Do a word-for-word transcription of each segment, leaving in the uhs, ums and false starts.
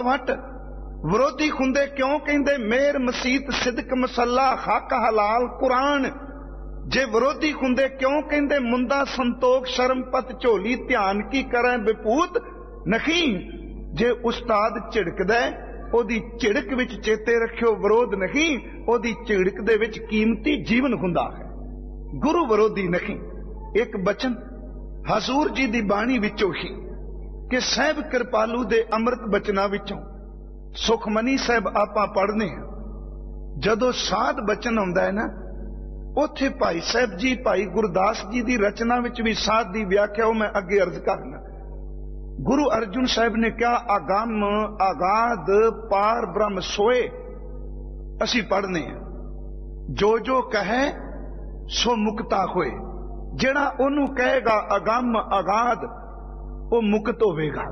What विरोधी हुंदे क्यों कहंदे मेहर मसीत सिदक मसला हक हलाल कुरान। जे विरोधी हुंदे क्यों कहंदे मुंदा संतोख शर्म पत झोली ध्यान की करें विपूत नहीं। जे उस्ताद झिड़कदा ओदी झिड़क विच चेते रखियो विरोध नहीं, ओदी झिड़क दे विच कीमती जीवन हुंदा है, गुरु विरोधी नहीं। एक बचन हजूर जी दी बाणी विचों ही कि साहिब कृपालू दे अमृत बचना विचों सुखमनी साहब आपां पढ़ने जदों साध बचन आउंदा है ना, उत्थे भाई साहब जी भाई गुरदास जी दी रचना विच भी साध दी व्याख्या मैं अगे अर्ज करना। गुरु अर्जुन साहब ने क्या आगम आगाद पार ब्रह्म सोए असी पढ़ने जो जो कहे सो मुक्ता होए। जेड़ा ओनू कहेगा अगम आगाद वो मुक्त होवेगा,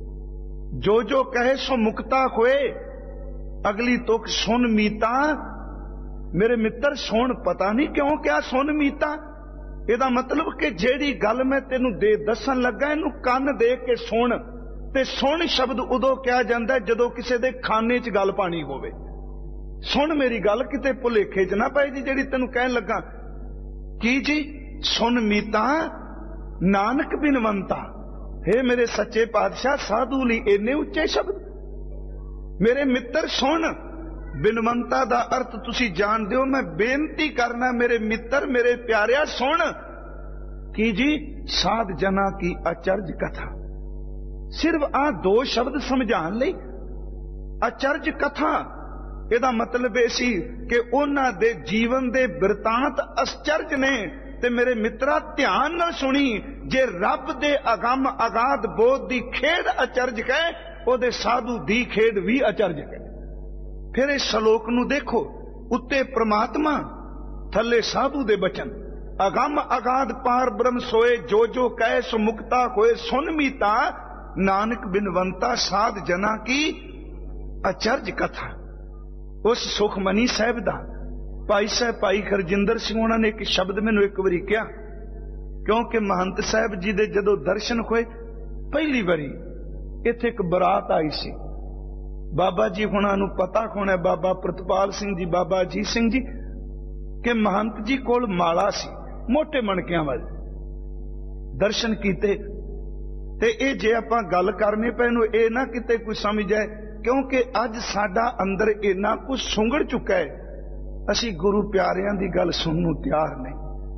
जो जो कहे सो मुक्ता होए। अगली तुक सुन मीता मेरे मित्र सुन, पता नहीं क्यों क्या सुन मीता। ਇਹਦਾ मतलब कि जेड़ी गल मैं तेनू दे दसन लगा इनू कान दे के सुन। ते सुन शब्द उदों कहा जाता है जदों किसी दे खाने च गल पानी होवे। सुन मेरी गल किते भुलेखे च ना पए जी जेड़ी तेनू कहन लगा। की जी सुन मीता नानक बिनवंता। हे मेरे सच्चे पातशाह साधु ली इन्ने उच्चे शब्द। मेरे मित्र सुन, बिनवंता दा अर्थ तुसी जानदे हो। मैं बेनती करना मेरे मित्र मेरे प्यारिया सुन की जी साध जना की अचरज कथा। सिर्फ आ दो शब्द समझाने लई अचरज कथा। ਇਹਦਾ मतलब ਇਹ ਸੀ कि उन्हां दे जीवन दे बिरतांत अचरज ने। ते मेरे मित्रा ध्यान नाल सुनी, जे रब दे अगम अगाध बोध दी खेड अचरज कहे ओदे साधु दी खेड भी अचरज कहे। फिर इस श्लोक नू देखो, उत्ते परमात्मा थले साधु दे बचन। अगम अगाध पार ब्रह्म सोए जो जो कहे सो मुक्ता होए। सुन मीता नानक बिनवंता साध जना की अचरज कथा। उस सुखमनी साहब दा भाई साहब भाई हरजिंदर सिंह उन्होंने एक शब्द मैनू एक बारी कहा, क्योंकि महंत साहब जी दे जदों दर्शन होए पहली बारी इत्थे एक बरात आई सी। बाबा जी हुणां नूं पता होना, बाबा प्रतपाल सिंह जी बाबा अजीत सिंह जी के महंत जी कोल माला सी मोटे मणकियां वाली। दर्शन कीते ते ए जे आपां गल करने पे नूं ए ना किते कोई समझ जाए, क्योंकि अज साडा अंदर इन्ना कुछ सुंगड़ चुका है, असी गुरु प्यारियां दी गल सुनने नूं तैयार नहीं।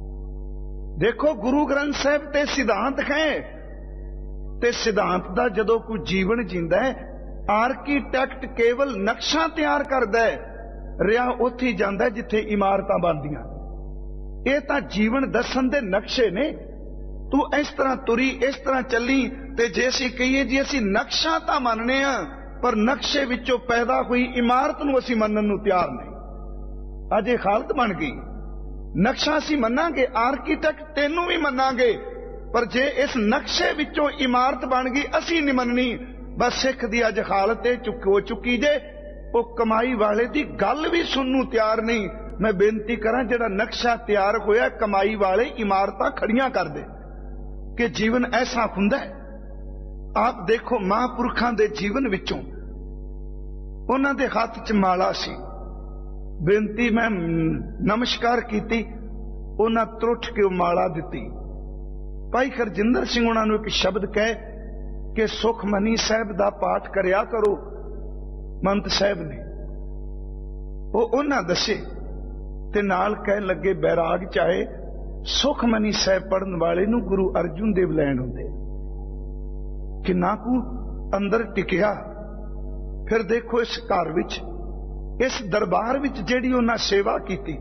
देखो गुरु ग्रंथ साहिब ते सिद्धांत है, ते सिद्धांत दा जदों कोई जीवन जींदा है, आर्कीटैक्ट केवल नक्शा तैयार करदा है, रिया उत्थे ही जांदा है जिथे इमारतां बनदियां। ये तां जीवन दसन दे नक्शे ने। तू इस तरह तुरी इस तरह चली, ते जे असीं कहीए जी असीं नक्शा तां मनने आ पर नक्शे विचों पैदा हुई इमारत नूं असीं मनण नूं तैयार नहीं। अज ये हालत बन गई। नक्शा असीं मन्नांगे, आर्कीटैक्ट तेनू भी मन्नांगे, पर जे इस नक्शे विचों इमारत बन गई असीं नहीं मननी। बस सिख दी अज हालत हो चुकी जे वो कमाई वाले दी गल भी सुननू तैयार नहीं। मैं बेनती करां जिहड़ा नक्शा तैयार होया कमाई वाले इमारतां खड़ियां कर दे कि जीवन ऐसा हुंदा है। आप देखो महापुरखां दे जीवन विचों उन्हां दे हत्थ च माला सी। बेनती मैं नमस्कार कीती, उन्हां त्रुठ के माला दिती। भाई हरजिंदर सिंह उन्हां नूं एक शब्द कहे कि सुखमनी साहब दा पाठ करिया करो। मंत साहब ने वो उन्हां दसे ते नाल कह लगे बैराग चाहे सुखमनी साहब पढ़न वाले नूं गुरु अर्जुन देव लैण हुंदे कि ना को अंदर टिकिया। फिर देखो इस घर विच इस दरबार विच जिहड़ी उन्हां सेवा कीती,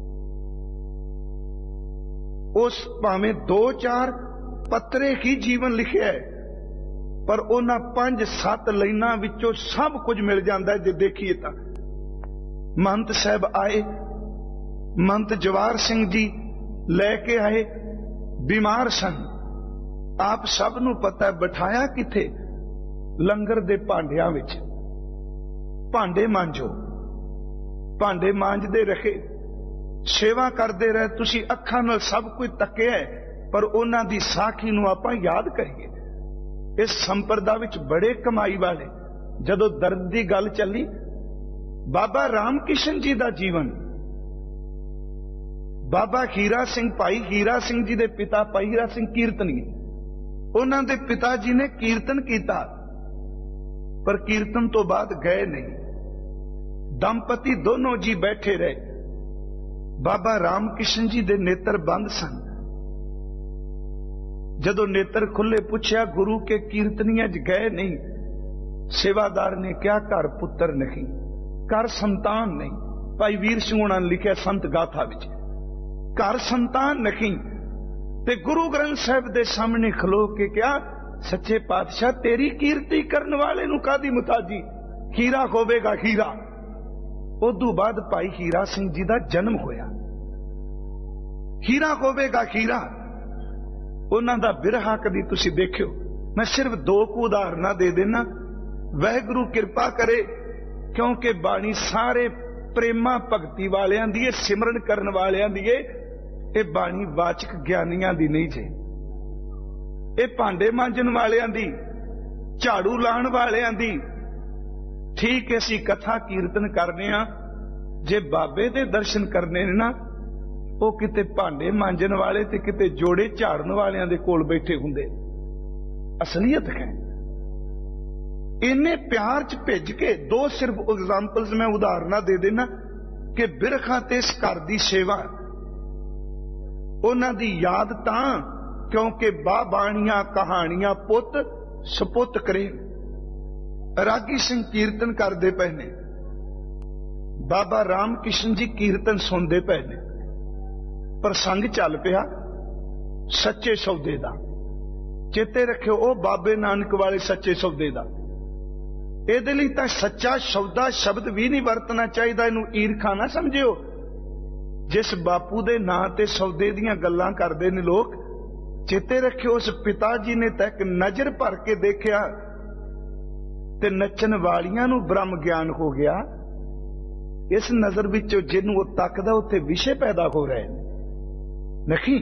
उस भावें दो चार पत्रे ही जीवन लिखिया है, पर उन्हां पंज सत्त लाइनां विचों सब कुछ मिल जाता है। जे देखिए तां महंत साहब आए, महंत जवाहर सिंह जी लैके आए, बीमार सन। आप सब नूं पता है बिठाया किथे? लंगर दे भांडियां विच। भांडे मांजो, भांडे मांजदे रहे, सेवा करते रहे। तुसी अखां नाल सब कुछ तकिया है, पर उन्हां दी साखी नूं आपां याद करिए। इस संप्रदा विच बड़े कमाई वाले जदों दर्द की गल चली, बाबा राम किशन जी का जीवन, बाबा हीरा सिंह, भाई हीरा सिंह जी के पिता भाई हीरा सिंह कीर्तनी, उन्हां दे पिता जी ने कीर्तन किया, पर कीर्तन तो बाद गए नहीं। दंपति दोनों जी बैठे रहे। बाबा राम किशन जी दे नेत्र बंद सन। जदों नेत्र खुले पूछया गुरु के कीर्तनियां च गए नहीं। सेवादार ने क्या घर पुत्र नहीं, घर संतान नहीं। भाई वीर सिंह उन्होंने लिखा संत गाथा विच, घर संतान नहीं। ते गुरु ग्रंथ साहिब दे सामने खलो के क्या, सच्चे पातशाह तेरी कीर्ति करने वाले नूं कादी मुताजी, हीरा होवेगा हीरा। उदू बाद भाई हीरा सिंह जी का जन्म होया। हीरा होवेगा हीरा, उन्हां दा बिरहा कदी तुसीं देखियो? मैं सिर्फ दो कु उदाहरण दे देना, वाहिगुरू कृपा करे, क्योंकि बाणी सारे प्रेमा भगती वालियां दी है, सिमरन करन वालियां दी है। ये बाणी वाचक ज्ञानियां दी नहीं जे, ये भांडे मांजन वालियां दी, झाड़ू लाण वालियां दी। ठीक असीं कथा कीर्तन करने आ, जे बाबे दे दर्शन करने ने ना, वो किते भांडे मांजन वाले ते किते जोड़े झाड़न वालियां दे कोल बैठे हुंदे। असलियत है इन्ने प्यार च भेज के। दो सिर्फ एग्जाम्पल्स मैं उदाहरण दे देना कि बिरखा ते इस घर दी सेवा उन्हां दी याद तां क्योंकि बा बाणियां कहानियां पुत सपुत करे। रागी सिंह कीर्तन करते पे ने, बाबा राम किशन जी कीर्तन सुनते पे ने। प्रसंग चल पिया सच्चे सौदे का, चेते रखियो ओ बाबे नानक वाले सच्चे सौदे का। ਇਹਦੇ ਲਈ ਤਾਂ सच्चा सौदा शब्द भी नहीं वरतना चाहिए, ਇਹਨੂੰ ਈਰਖਾ ना समझियो। जिस बापू दे नां ते सौदे दीयां गल्लां करदे ने लोग, चेते रखियो उस पिता जी ने तां एक नजर भर के देखिया ते नचन वालियां नूं ब्रह्म ज्ञान हो गया। इस नजर विचों जिन्नू वो तकदा उत्थे विषय पैदा हो रहे नहीं।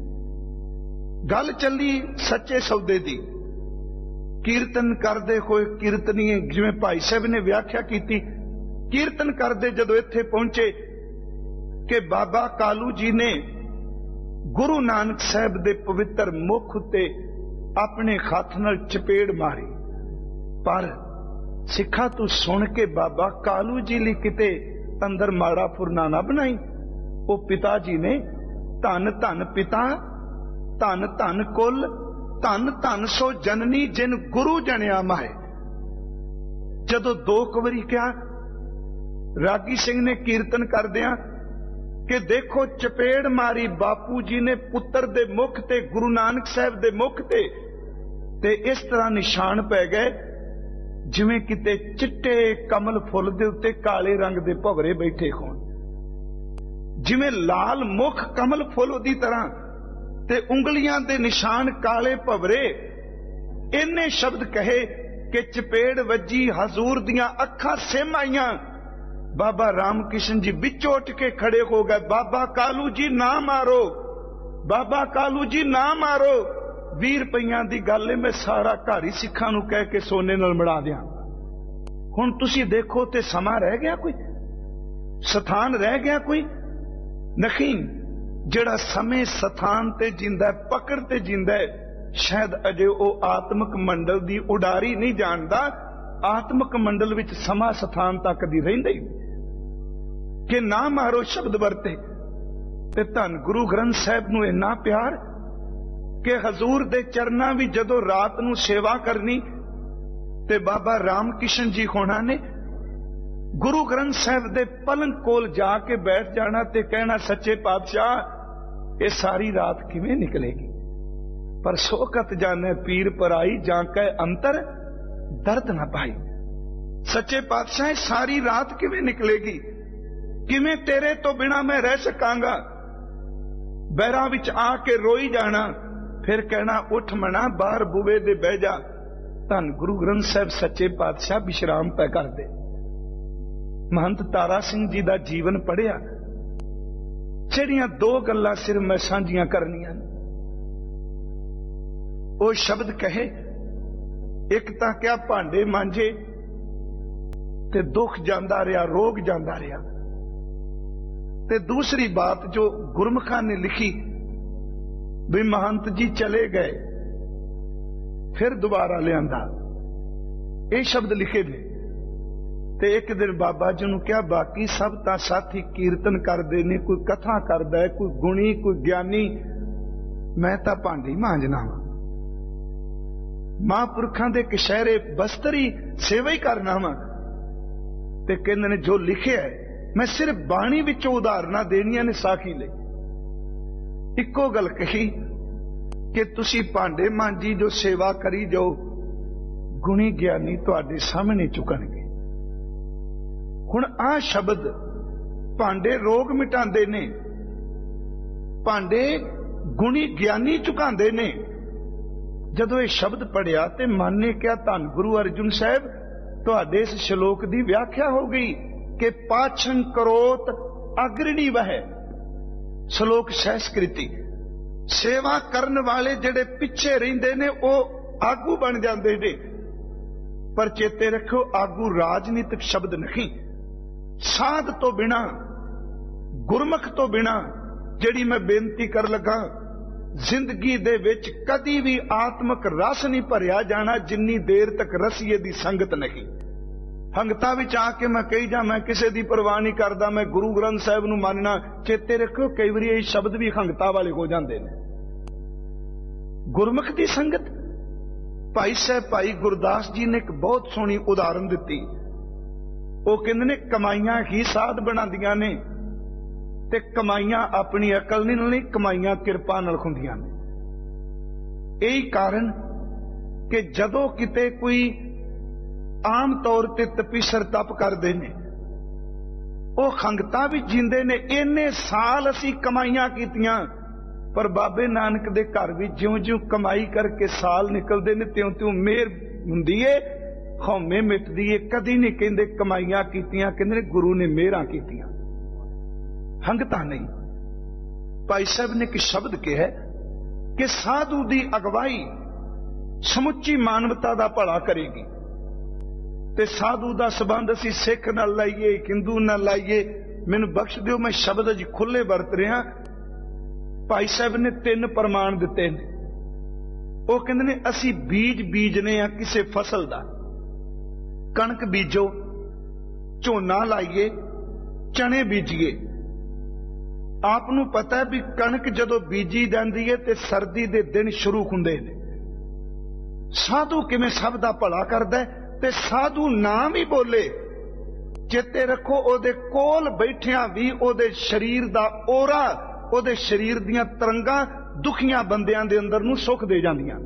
गल चली सच्चे सौदे दी। कीर्तन करते हुए कीर्तनी जिवें भाई साहब ने व्याख्या की, कीर्तन करते जदों इत्थे पहुंचे कि बाबा कालू जी ने गुरु नानक साहब दे पवित्र मुख उत्ते अपने हथ नाल चपेड़ मारी। पर सिखा तू सुन के बाबा कालू जी लई किते अंदर माड़ा फुरना ना बनाई। वो पिता जी ने धन धन पिता, धन धन कुल, धन धन सो जननी जिन गुरु जनिया माए। जदों दो कवरी क्या रागी सिंह ने कीर्तन करदियां कि देखो चपेड़ मारी बापू जी ने पुत्र दे मुख ते, गुरु नानक साहब दे मुख ते, ते इस तरह निशान पै गए जिवें किते चिट्टे कमल फुल दे उत्ते काले रंग दे भवरे बैठे होण। जिवें लाल मुख कमल फुल दी तरह ते उंगलियां दे निशान काले भवरे। इन्ने शब्द कहे कि चपेड़ वजी, हजूर दियां अखां सिम आईयां। बाबा राम किशन जी विचों उठ के खड़े हो गए, बाबा कालू जी ना मारो, बाबा कालू जी ना मारो। बीस रुपइयां दी गल है, मैं सारा घर ही सिखां नूं कह के सोने नाल मड़ा दियां। हुण तुसीं देखो ते समा रह गया कोई, स्थान रह गया कोई नहीं। जिहड़ा समय स्थान ते जिंदा है, पकड़ ते जिंदा है, शायद अजे वो आत्मक मंडल दी उडारी नहीं जानदा। आत्मक मंडल विच समा स्थान तक दी रहिंदा ही कि ना मारो शब्द वरते। ते धन गुरु ग्रंथ साहिब नूं इन्ना प्यार कि हजूर दे चरनां भी जदों रात नूं सेवा करनी ते बाबा राम किशन जी होना ने गुरु ग्रंथ साहिब दे पलंग कोल जाके बैठ जाना ते कहना, सच्चे पातशाह ये सारी रात किवें निकलेगी। पर सोकत जाने पीर पराई, जाके अंतर दर्द ना पाई। सच्चे पातशाह सारी रात किवें निकलेगी, किवें तेरे तो बिना मैं रह सकांगा। बैरां विच आके रोई जाना, फिर कहना उठ मना बाहर बुवे दे बह जा। धन गुरु ग्रंथ साहिब सच्चे पातशाह विश्राम पै करदे। महंत तारा सिंह जी का जीवन पढ़िया, ਜਿਹੜੀਆਂ दो गल्लां सिर्फ मैं साझियां करनियां। वो शब्द कहे, एक तां क्या भांडे मांजे, ते दुख जांदा रहा, रोग जांदा रहा। ते दूसरी बात जो गुरमुखां ने लिखी भी महंत जी चले गए, फिर दोबारा लियांदा, ये शब्द लिखे ने। ते एक दिन बाबा जी नूं कहा, बाकी सब तां साथी कीर्तन करदे ने, कोई कथा करदा है, कोई गुणी, कोई ज्ञानी, मैं तां भांडे मांजना वा, महापुरखां दे कशहरे बस्तरी सेवा ही करना वा। ते कहंदे ने जो लिखिया है, मैं सिर्फ बाणी विचों उदाहरणां देणियां ने साखी लई। इक्को गल कही कि तुसी भांडे मांजी जो सेवा करी जाओ, गुणी ज्ञानी तुहाडे सामने झुकणगे। हुण आ शब्द भांडे रोग मिटांदे ने, भांडे गुणी ज्ञानी झुकांदे ने। जदों ये शब्द पढ़िया ते मन ने कहा, धन गुरु अर्जुन साहब तुहाडे इस श्लोक की व्याख्या हो गई कि पाछन करोत अग्रणी वह। श्लोक संस्कृति सेवा करन वाले जेड़े पिछे रहिंदे ने वो आगू बन जांदे ने। पर चेते रखो, आगू राजनीतिक शब्द नहीं। साध तो बिना, गुरमुख तो बिना, जिहड़ी मैं बेनती कर लगा, जिंदगी दे विच कदी भी आत्मक रस नहीं भरिया जाना जिन्नी देर तक रसीए दी संगत नहीं। हंगता विच आके मैं कही जा मैं किसी दी परवाह नहीं करदा, मैं गुरु ग्रंथ साहिब नूं मानना। चेते रखो, कई बार ये शब्द भी हंगता वाले हो जाते हैं। गुरमुख दी संगत, भाई साहब भाई गुरदास जी ने एक बहुत सोहनी उदाहरण दी। वो कहंदे ने कमाइयां ही साध बनांदियां ने, ते कमाइयां अपनी अकल नहीं, कमाइयां किरपा नाल हुंदियां ने। यही कारण कि जदों किते कोई आम तौर ते तपीसर तप करदे ने, वो खंगता भी जींदे ने, इन्ने साल असी कमाइयां कीतियां, पर बाबे नानक दे घर भी ज्यों ज्यों कमाई करके साल निकलदे ने, त्यों त्यों मेहर हुंदी है, खौमे मिटदी है। कदी नहीं कहंदे कमाइयां कीतियां, कहंदे गुरु ने मेहरां कीतियां, हंगता नहीं। भाई साहब ने एक शब्द कहा कि साधु दी अगवाई समुची मानवता दा भला करेगी। ते साधु दा संबंध असी सिख नाल लाइए, हिंदू नाल लाइए, मैनूं बख्श दिओ, मैं शब्द अज खुले वरत रहा। भाई साहब ने तीन प्रमाण दिते ने। वो कहंदे ने असी बीज बीजने आ किसी फसल दा, कणक बीजो, झोना लाइए, चने बीजिए। आपनू पता है भी कणक जदों बीजी जाती है तो सर्दी के दिन शुरू होंदे ने। साधु किवें सब दा भला करदा है, ते साधु नाम ही बोले। चेते रखो, ओदे कोल बैठिया भी ओदे शरीर दा ओरा, ओदे शरीर दियां तरंगां दुखियां बंदियां दे अंदर नूं सुख दे जांदियां।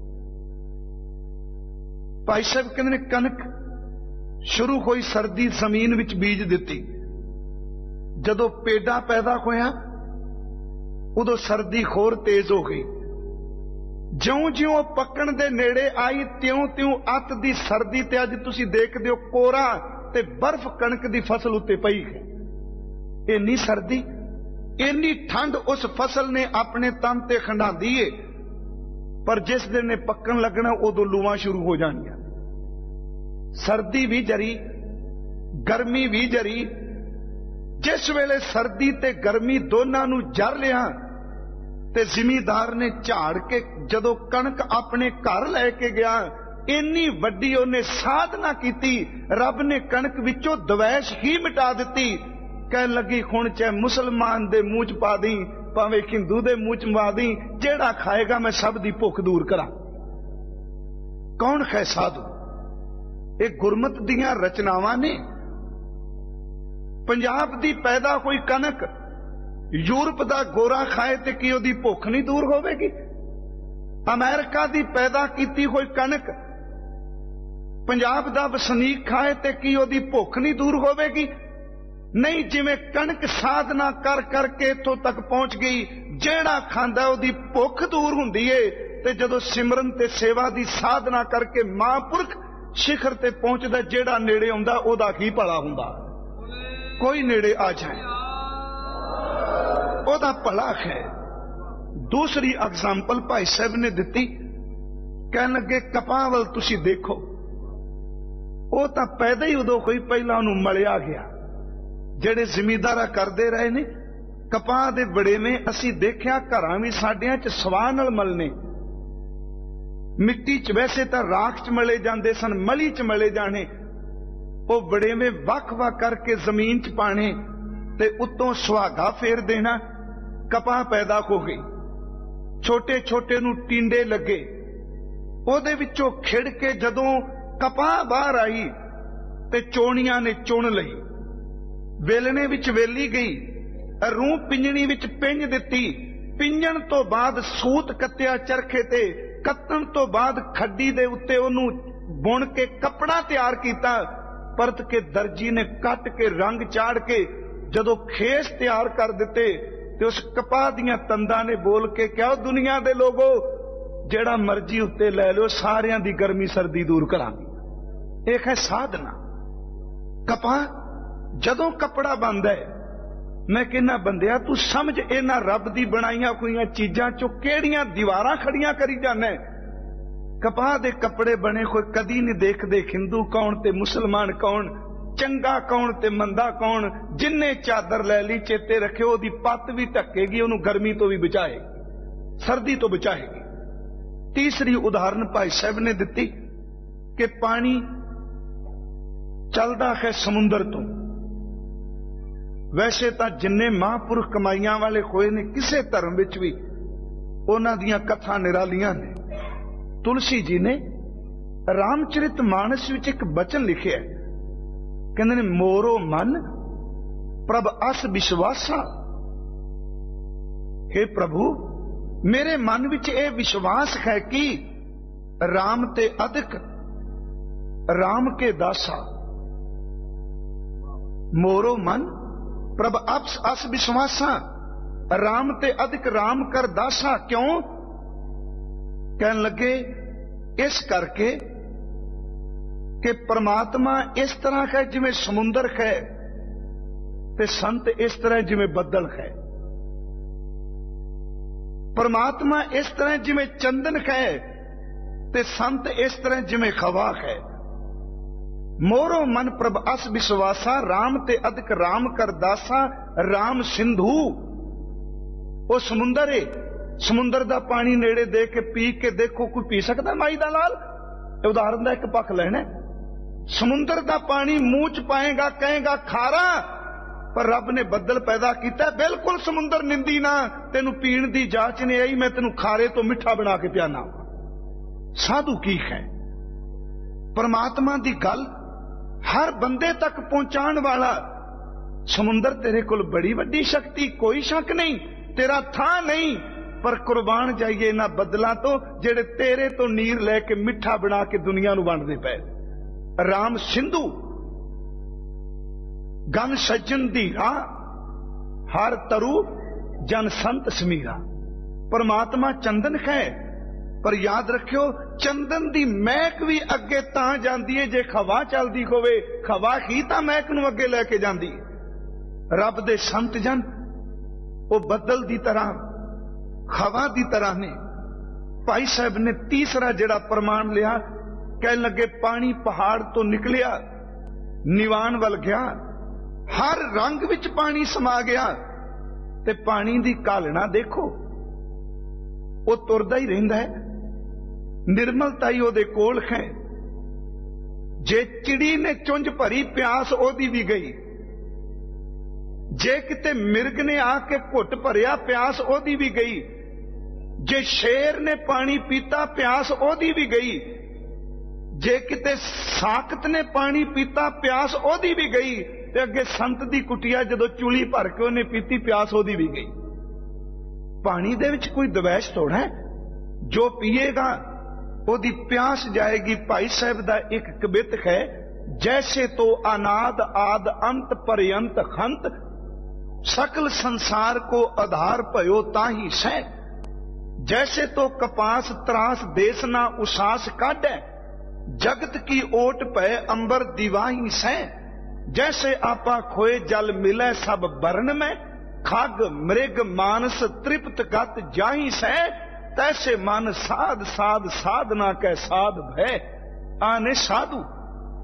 भाई साहब कहंदे ने कणक शुरू होई, सर्दी जमीन विच बीज दिती, जदों पेड़ा पैदा होया उदों सर्दी होर तेज हो गई। ज्यों ज्यों पकण दे नेड़े आई, त्यों त्यों अत दी सर्दी ते अज तुसीं देखदे हो कोरा ते बर्फ कणक दी फसल उत्ते पई है। इन्नी सर्दी, इन्नी ठंड उस फसल ने अपने तन ते खंडांदी है, पर जिस दिन ने पकन लगना उदों लूआं शुरू हो जाणियां। सर्दी भी जरी, गर्मी भी जरी। जिस वेले सर्दी ते गर्मी दोनां नूं जर लिया ते जिमीदार ने झाड़ के जदों कणक अपने घर लैके गया, इन्नी वड्डी उन्हें साधना कीती, रब ने कणक विचों द्वैश ही मिटा दिती। कहन लगी हुण चाहे मुसलमान दे मूंह च पा दी, भावें हिंदू दे मूंह च पा दी, जेड़ा खाएगा मैं सब दी भुख दूर करा। कौन है साधु? ये गुरमत दियां रचनावां ने। पंजाब दी पैदा हुई कणक यूरोप दा गोरा खाए ते की ओदी भुख नहीं दूर होवेगी? अमेरिका दी पैदा कीती हुई कणक पंजाब दा वसनीक खाए ते की ओदी भुख नहीं दूर होवेगी? नहीं, जिवें कणक साधना कर करके इत्थों तक पहुंच गई, जेड़ा खांदा ओदी भुख दूर हुंदी है। ते जदों सिमरन ते सेवा दी साधना करके महापुरख शिखर ते पहुंचदा, जेड़ा नेड़े आउंदा ओदा की भला हुंदा। कोई नेड़े आ जाए ओदा भला है। दूसरी एग्जाम्पल भाई साहब ने दी, कहन लगे कपां वल तुसी देखो, ਉਹ ਤਾਂ ਪੈਦਾ ਹੀ ਉਦੋਂ ਹੋਈ, ਪਹਿਲਾਂ ਉਹਨੂੰ ਮਲਿਆ ਗਿਆ। ਜਿਹੜੇ ਜ਼ਿਮੀਂਦਾਰਾ ਕਰਦੇ ਰਹੇ ਨੇ ਕਪਾਹ ਦੇ ਬੜੇਵੇਂ, ਅਸੀਂ ਦੇਖਿਆ ਘਰਾਂ ਵੀ ਸਾਡਿਆਂ ਚ ਸਵਾਹ ਨਾਲ ਮਲਨੇ। ਮਿੱਟੀ ਚ ਵੈਸੇ ਤਾਂ ਰਾਖ ਚ ਮਲੇ ਜਾਂਦੇ ਸਨ, ਮਲੀ ਚ ਮਲੇ ਜਾਣੇ। ਉਹ ਬੜੇਵੇਂ ਵੱਖ ਵੱਖ ਕਰਕੇ ਜ਼ਮੀਨ ਚ ਪਾਣੇ ਤੇ ਉੱਤੋਂ ਸੁਹਾਗਾ ਫੇਰ ਦੇਣਾ। ਕਪਾਹ ਪੈਦਾ ਹੋ ਗਈ, ਛੋਟੇ ਛੋਟੇ ਨੂੰ ਟਿੰਡੇ ਲੱਗੇ, ਉਹਦੇ ਵਿੱਚੋਂ ਖਿੜ ਕੇ ਜਦੋਂ ਕਪਾਹ ਬਾਹਰ ਆਈ ਤੇ ਚੋਣੀਆਂ ਨੇ ਚੁਣ ਲਈ, ਵੇਲਣੇ ਵਿੱਚ ਵੇਲੀ ਗਈ, ਰੂਹ ਪਿੰਜਣੀ ਵਿੱਚ ਪਿੰਜ ਦਿੱਤੀ। ਪਿੰਜਣ ਤੋਂ ਬਾਅਦ ਸੂਤ ਕੱਤਿਆ ਚਰਖੇ ਤੇ, ਕੱਤਣ ਤੋਂ ਬਾਅਦ ਖੱਡੀ ਦੇ ਉੱਤੇ ਉਹਨੂੰ ਬੁਣ ਕੇ ਕੱਪੜਾ ਤਿਆਰ ਕੀਤਾ। ਪਰਤ ਕੇ ਦਰਜੀ ਨੇ ਕੱਟ ਕੇ ਰੰਗ ਚਾੜ ਕੇ ਜਦੋਂ ਖੇਸ ਤਿਆਰ ਕਰ ਦਿੱਤੇ ਤੇ ਉਸ ਕਪਾਹ ਦੀਆਂ ਤੰਦਾਂ ਨੇ ਬੋਲ ਕੇ ਕਿਹਾ, ਦੁਨੀਆ ਦੇ ਲੋਗੋ ਜਿਹੜਾ ਮਰਜ਼ੀ ਉੱਤੇ ਲੈ ਲਿਓ, ਸਾਰਿਆਂ ਦੀ ਗਰਮੀ ਸਰਦੀ ਦੂਰ ਕਰਾਂਗੇ। ਇਹ ਹੈ ਸਾਧਨਾ। ਕਪਾਹ ਜਦੋਂ ਕੱਪੜਾ ਬਣਦਾ ਹੈ, ਮੈਂ ਕਹਿੰਦਾ ਬੰਦਿਆ ਤੂੰ ਸਮਝ ਇਹਨਾਂ ਰੱਬ ਦੀ ਬਣਾਈਆਂ ਹੋਈਆਂ ਚੀਜ਼ਾਂ ਚੋਂ ਕਿਹੜੀਆਂ ਦੀਵਾਰਾਂ ਖੜੀਆਂ ਕਰੀ ਜਾਂਦਾ। ਕਪਾਹ ਦੇ ਕੱਪੜੇ ਬਣੇ ਹੋਏ ਕਦੀ ਨਹੀਂ ਦੇਖਦੇ ਹਿੰਦੂ ਕੌਣ ਤੇ ਮੁਸਲਮਾਨ ਕੌਣ, ਚੰਗਾ ਕੌਣ ਤੇ ਮੰਦਾ ਕੌਣ। ਜਿੰਨੇ ਚਾਦਰ ਲੈ ਲਈ ਚੇਤੇ ਰੱਖਿਓ ਉਹਦੀ ਪੱਤ ਵੀ ਢੱਕੇਗੀ, ਉਹਨੂੰ ਗਰਮੀ ਤੋਂ ਵੀ ਬਚਾਏਗੀ, ਸਰਦੀ ਤੋਂ ਬਚਾਏਗੀ। ਤੀਸਰੀ ਉਦਾਹਰਨ ਭਾਈ ਸਾਹਿਬ ਨੇ ਦਿੱਤੀ ਕਿ ਪਾਣੀ ਚੱਲਦਾ ਹੈ ਸਮੁੰਦਰ ਤੋਂ। ਵੈਸੇ ਤਾਂ ਜਿੰਨੇ ਮਹਾਂਪੁਰਖ ਕਮਾਈਆਂ ਵਾਲੇ ਹੋਏ ਨੇ ਕਿਸੇ ਧਰਮ ਵਿੱਚ ਵੀ, ਉਹਨਾਂ ਦੀਆਂ ਕਥਾ ਨਿਰਾਲੀਆਂ ਨੇ। ਤੁਲਸੀ ਜੀ ਨੇ ਰਾਮਚਰਿਤ ਮਾਨਸ ਵਿੱਚ ਇੱਕ ਬਚਨ ਲਿਖਿਆ, ਕਹਿੰਦੇ ਨੇ ਮੋਰੋ ਮਨ ਪ੍ਰਭ ਅਸ ਵਿਸ਼ਵਾਸਾ। हे ਪ੍ਰਭੂ, ਮੇਰੇ ਮਨ ਵਿੱਚ ਇਹ ਵਿਸ਼ਵਾਸ ਹੈ ਕਿ ਰਾਮ ਤੇ ਅਧਿਕ ਰਾਮ ਕੇ ਦਾਸਾ। ਮੋਰੋ ਮਨ ਪ੍ਰਭ ਅਸ ਅਸ ਵਿਸ਼ਵਾਸਾ, ਰਾਮ ਤੇ ਅਧਿਕ ਰਾਮ ਕਰ ਦਾਸਾ। ਕਿਉਂ? ਕਹਿਣ ਲੱਗੇ ਇਸ ਕਰਕੇ ਕਿ परमात्मा इस तरह है जिमें समुंदर है, ते संत इस तरह जिमें बदल है। परमात्मा इस तरह जिमें चंदन है, ते संत इस तरह जिमें खवा है। मोरो मन प्रभ अस विश्वासा, राम ते अधिक राम कर दासा। राम सिंधु वो समुंदर है, समुंदर दा पानी नेड़े दे के पी के देखो, कोई पी सकता माई दा लाल? उदाहरण दा एक पक्ष लेना, समुंदर दा पानी मुंह च पाएगा कहेगा खारा, पर रब ने बदल पैदा किया, बिल्कुल समुंदर निंदी ना, तेनू पीण दी जांच नहीं आई, मैं तेनू खारे तो मिठा बना के पियाना। साधु की है परमात्मा दी गल हर बंदे तक पहुंचाण वाला। समुंदर तेरे कोल बड़ी वड्डी शक्ति, कोई शक नहीं, तेरा था नहीं, पर कुर्बान जाइए इन्हां बदलां तो जेड़े तेरे तो नीर लैके मिठा बना के दुनिया नूं वंडदे पए। राम सिंधु गन सज्जन दी राह, हर तरु जन संत समीरा। परमात्मा चंदन है, पर याद रखियो चंदन दी महक भी अगे तां जांदी है जे खवा चलदी होवे, खवा ही तां महक नूं अगे लैके जांदी है। रब दे संत जन वो बदल दी तरह, खवा दी तरह ने। भाई साहब ने तीसरा जिहड़ा प्रमाण लिया, कह लगे पानी पहाड़ तो निकलिया, निवान वल गया, हर रंग विच पानी समा गया, ते पानी दी कालना देखो, वो तुरदा ही रहिंदा है, निर्मलता ही ओदे कोल है। जे चिड़ी ने चुंझ भरी, प्यास ओदी भी गई। जे किते मिर्ग ने आके घुट भरिया, प्यास ओदी भी गई। जे शेर ने पानी पीता, प्यास ओदी भी गई। जे किते साकत ने पानी पीता, प्यास ओदी भी गई। ते अगे संत दी कुटिया जदों चूली भर के उन्हें पीती, प्यास ओदी भी गई। पानी दे विच कोई दवैश थोड़ा है, जो पिएगा ओदी प्यास जाएगी। भाई साहब दा एक कवित है, जैसे तो अनाद आद अंत पर्यंत खंत, सकल संसार को आधार भयो ताही सै। जैसे तो कपास त्रास देश ना उसास काढ़े, जगत की ओट पै अंबर दिवाही सै। जैसे आपा खोए जल मिले सब बरन में, खग मृग मानस तृप्त गत जाही सै। तैसे मन साध साध साधना कै साध भय आने साधु।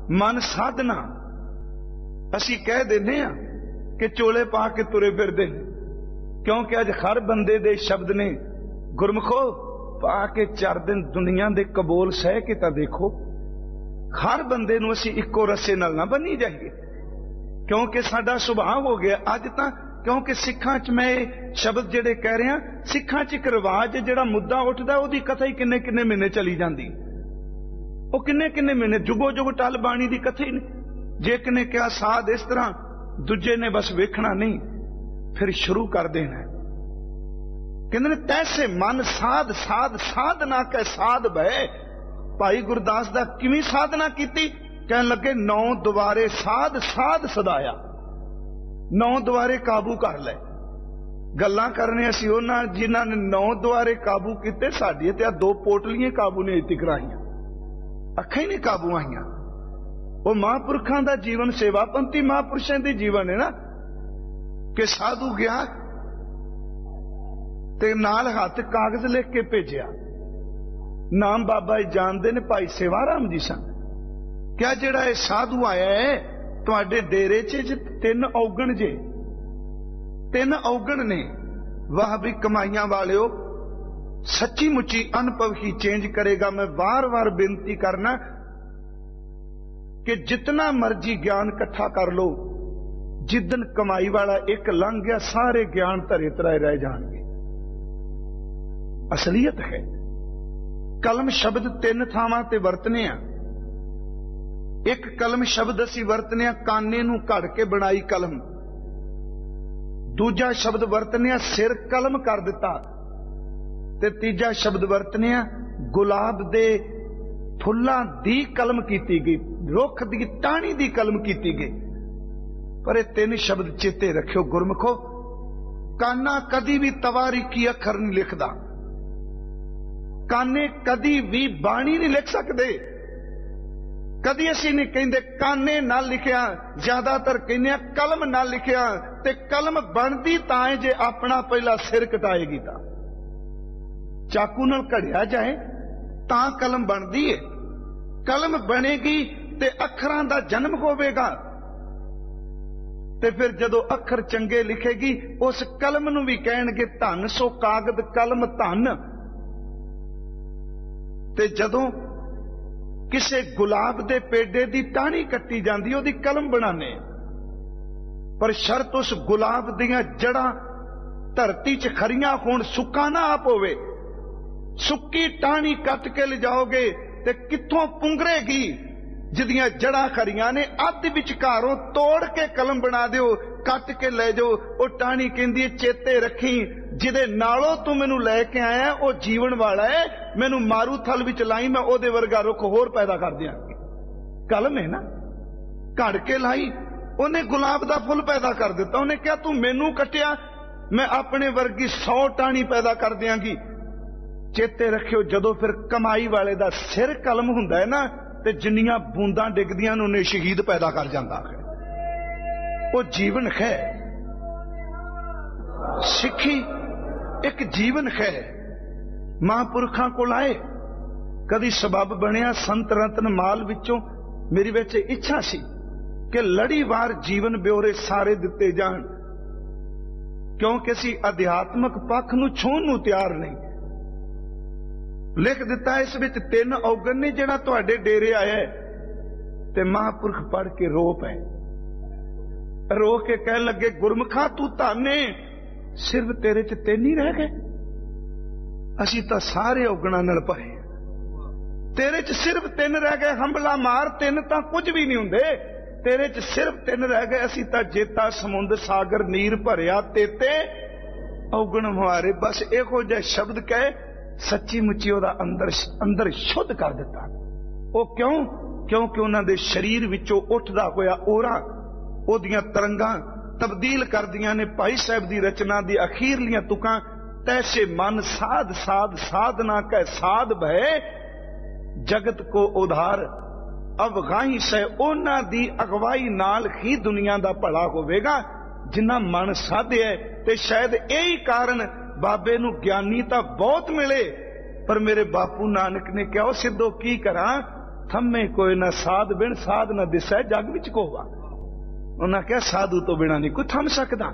मन साधना असी कह देने आ कि चोले पा के तुरे फिरदे, क्योंकि अज हर बंदे दे शब्द ने गुरमुखो पा के चार दिन दुनिया दे कबोल सह के तां देखो। हर बंदे नूं असी इक्को रस्से नाल ना बनी जाइए, क्योंकि साडा सुभाव हो गया अज तां। क्योंकि सिखां च मैं शब्द जिहड़े कह रहा, सिखां च एक रिवाज जिहड़ा मुद्दा उठदा उहदी कथा ही किन्ने किन्ने महीने चली जांदी, ਉਹ किन्ने किन्ने महीने जुगो जुग टल बाणी दी कथा ही नहीं। जे किने क्या साध इस तरह, दूजे ने बस वेखना नहीं, फिर शुरू कर देना। कहते तैसे मन साध साध साधना कै साध भय। भाई गुरदास दा किवें साधना कीती? कहन लगे नौ दुआरे साध साध सदाया, नौ दुआरे काबू कर ले। गल्लां करने असीं उन्हां जिन्हां ने नौ दुआरे काबू कीते, साडी ते दो पोटलियां काबू ने इति कराईयां, अखां ही नहीं काबू आईयां। वो महापुरखां दा जीवन सेवापंथी महापुरुषां दी जीवन है ना, कि साधु गया ते नाल हाथ कागज लिख के भेजिया, नाम बाबा जी जानते ने भाई सेवाराम जी सन। क्या जेड़ा ये साधु आया है तुहाडे डेरे च तीन औगण जे, तीन औगण ने, वाह भी कमाइयां वालिओ, सच्ची मुच्ची अनुभव ही चेंज करेगा। मैं बार बार बेनती करना कि जितना मर्जी ज्ञान इकट्ठा कर लो, जिदन कमाई वाला एक लंघ गया सारे ज्ञान धरे तराए रह जाएंगे। असलियत है कलम शब्द तीन थावां ते वरतने आ। एक कलम शब्द असी वरतने आ काने नूं घड़ के बनाई कलम, दूजा शब्द वरतने आ सिर कलम कर दिता, ते तीजा शब्द वरतने आ गुलाब दे फुल्लां दी कलम कीती गई, रुख दी टाणी दी कलम कीती गई। पर ये तीन शब्द चेते रखियो गुरमुखो, काना कदी भी तवारीकी अखर नहीं लिखदा, काने कदी भी बाणी नहीं लिख सकते। कदी असी नहीं कहते काने ना लिखिया, ज्यादातर कहने कलम ना लिखिया, ते कलम बनती तां जे अपना पहला सिर कटाएगी। तां चाकू नाल घड़िया जाए तां कलम बनती है, कलम बनेगी ते अखरां दा जन्म होवेगा, ते फिर जदों अखर चंगे लिखेगी उस कलम नूं भी कहणगे धन सो कागद कलम धन। ते जदों किसे गुलाब दे पेड़े दी टाणी कट्टी जांदी ओदी कलम बनाने, पर शर्त उस गुलाब दियां जड़ां धरती च खरियां होण, सुक्का ना आप होवे। सुक्की टाणी कट के ले जाओगे ते कित्थों पुंगरेगी? जिदियां जड़ां खरियां ने अध विचकारों तोड़ के कलम बना दिओ, कट के ले जाओ। ओ टाणी कहंदी है चेते रखी, जिदे नालों तू मैनू लैके आया वो जीवन वाला है, मैनू मारू थल विच लाई, मैं ओदे वर्गा रुख होर पैदा कर दियांगी। कलम है ना, घड़ के लाई, उन्हें गुलाब दा फुल पैदा कर दिता। उन्हें क्या तू मैनू कटिया, मैं अपने वर्गी सौ टाणी पैदा कर दियांगी। चेते रखियो जदों फिर कमाई वाले दा सिर कलम हुंदा है ना, ते जिन्नियां बूंदां डिगदियां ने उन्हें शहीद पैदा कर जांदा है। वो जीवन है, सिखी एक जीवन है। महापुरखां कोल आए, कदी सबब बनिया संत रतन माल विचों मेरी विच इच्छा सी कि लड़ीवार जीवन ब्योरे सारे दिते जाण, क्योंकि असी अध्यात्मक पक्ष नूं छूण नूं तैयार नहीं। लिख दिता इस विच तीन औगण ने जिहड़ा तुहाडे डेरे आया ते महापुरख पढ़ के रो पे, रो के कह लगे गुरमुखा तू धाने, सिर्फ तेरे च तीन ही रह गए, असी तां सारे औगणां नाल भरे, तेरे च सिर्फ तीन रह गए। हंबला मार तीन तां कुछ भी नहीं हुंदे, तेरे च सिर्फ तीन रह गए। असी तां जेता समुंद सागर नीर भरिया तेते औगण मुहारे। बस इहो जिहा शब्द कहे सच्ची मुच्ची ओदा अंदर अंदर शुद्ध कर दिता। वो क्यों? क्योंकि उन्हां दे शरीर विचों उठदा होया ओरा ओदियां तरंगां तब्दील कर दियां ने भाई साहब दी रचना दी अखीरलियां तुकां, तैसे मन साध साध साधना कै साध भय, जगत को उधार अवगाही से। उन्हां दी अगवाई नाल ही दुनिया दा भला होवेगा जिन्ना मन साधे। ते शायद यही कारण बाबे नूं ज्ञानी तां बहुत मिले, पर मेरे बापू नानक ने कहा सिद्धो की करा, थम्मे कोई ना साध बिन साध ना दिसै जग विच कोवा। उन्हें कहा साधु तो बिना नहीं कोई थम सकता।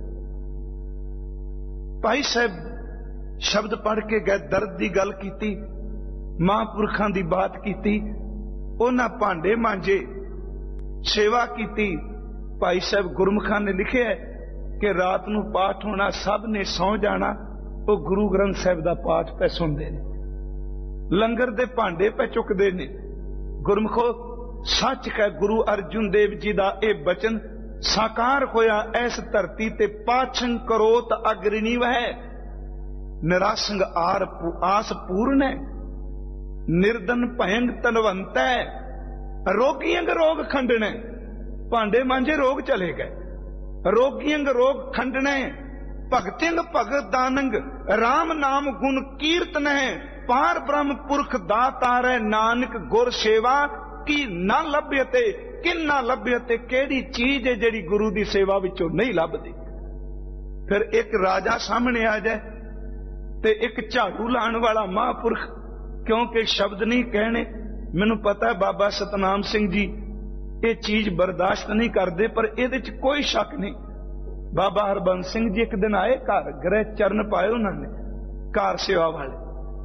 भाई साहब शब्द पढ़ के गए, दर्द की गल की, महापुरखों की बात की, उन्हें भांडे मांजे, सेवा की। भाई साहब गुरमुखां ने लिखे है कि रात नूं पाठ होना, सब ने सौ जाना, वो गुरु ग्रंथ साहिब का पाठ पे सुनते हैं, लंगर दे भांडे पे चुकते हैं। गुरमुखो सच है गुरु अर्जुन देव जी का यह बचन साकार होया इस धरती ते पाछंग करोत अग्रणी वह निरासंग आर आस पूर्ण है, निर्धन भयंग तनवंत है, रोगियंग रोग खंडने, भांडे मांझे रोग चले गए, रोगियंग रोग खंडने, भगतिंग भगत दानंग, राम नाम गुण कीर्तन है, पार ब्रह्म पुरख दातार है, नानक गुर सेवा की ना लभ्यते कि ना लभ्यते। केड़ी चीज है जेड़ी गुरु की सेवा विचों नहीं लभदी। फिर एक राजा सामने आ जाए ते एक झाड़ू लाने वाला महापुरख, क्योंकि शब्द नहीं कहने, मैनू पता है बाबा सतनाम सिंह जी ये चीज बर्दाश्त नहीं करते, पर ये कोई शक नहीं। बाबा हरबंस सिंह जी एक दिन आए घर, गृह चरण पाए उन्होंने, कार सेवा वाले,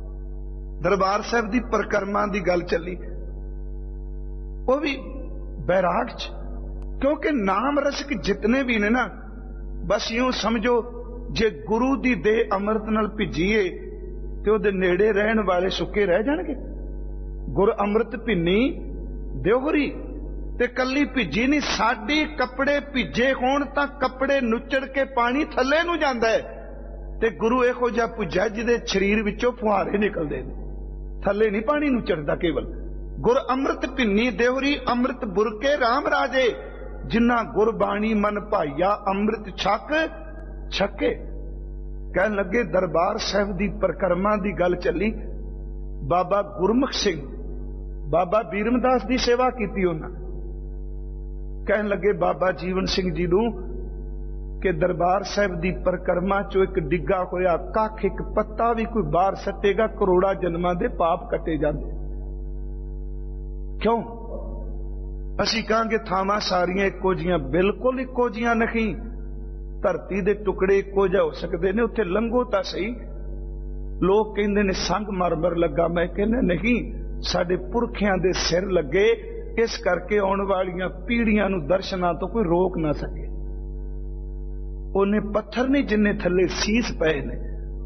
दरबार साहब की परिक्रमा की गल चली, वो भी बैराग च, क्योंकि नाम रसिक जितने भी ने ना, बस यूं समझो जे गुरु दी दे अमृत नाल भिजीए ते ओदे नेड़े रहन वाले सुके रह जाणगे। गुर अमृत भिन्नी देवरी ते कली भिजी नहीं, साडी कपड़े भिजे होण तां कपड़े नुचड़ के पानी थल्ले नूं जांदा है, ते गुरु इहो जिहा पुज्जा जिहदे शरीर विचों फुहारे निकलदे ने, थल्ले नहीं पानी नुचड़दा केवल। गुर अमृत भिन्नी देवरी अमृत बुरके राम राजे, जिन्ना गुरबाणी मन भाईया अमृत छक छके। कहन लगे दरबार साहब दी परिक्रमा दी गल चली, बाबा गुरमुख सिंह, बाबा बीरमदास दी सेवा कीती उन्हां। कहन लगे बाबा जीवन सिंह जी नूं कि दरबार साहब दी परिक्रमा चो एक डिग्गा होया कख, एक पत्ता भी कोई बाहर सटेगा, करोड़ा जन्मां दे पाप कटे जांदे। क्यों असी कहांगे थावां सारियां इक्को जिहियां, बिल्कुल इक्को जिहियां नहीं। धरती दे टुकड़े इक्को जिहे हो सकते ने, उत्थे लंघो तां सही। लोग कहंदे ने संग मरमर लगा, मैं कहना नहीं, साडे पुरखियां दे सिर लगे, इस करके आउण वालियां पीढ़ियां नूं दर्शनां तो कोई रोक ना सके। उन्हें पत्थर ने जिन्ने थल्ले सीस पए ने।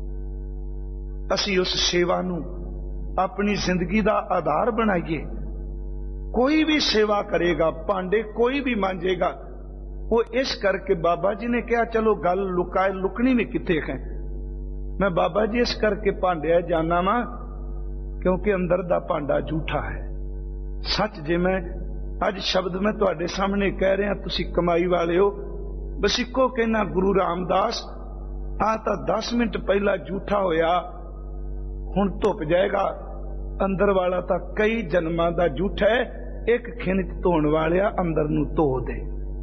असी उस सेवा नूं अपनी जिंदगी दा आधार बनाइए। कोई भी सेवा करेगा, भांडे कोई भी मांजेगा, वो इस करके बाबा जी ने कहा चलो गल लुकाए लुकनी भी किथे है। मैं बाबा जी इस करके भांडे जाना वा क्योंकि अंदर दा भांडा झूठा है। सच जे मैं अज शब्द मैं तुहाडे सामने कह रहा, तुसी कमाई वाले हो। बस इको कहना गुरु रामदास आ तां दस मिनट पहला झूठा होया, हुण धुप जाएगा। अंदर वाला तां कई जन्मां दा झूठा है, एक खिंच धोण वालिया अंदर नूं धो दे।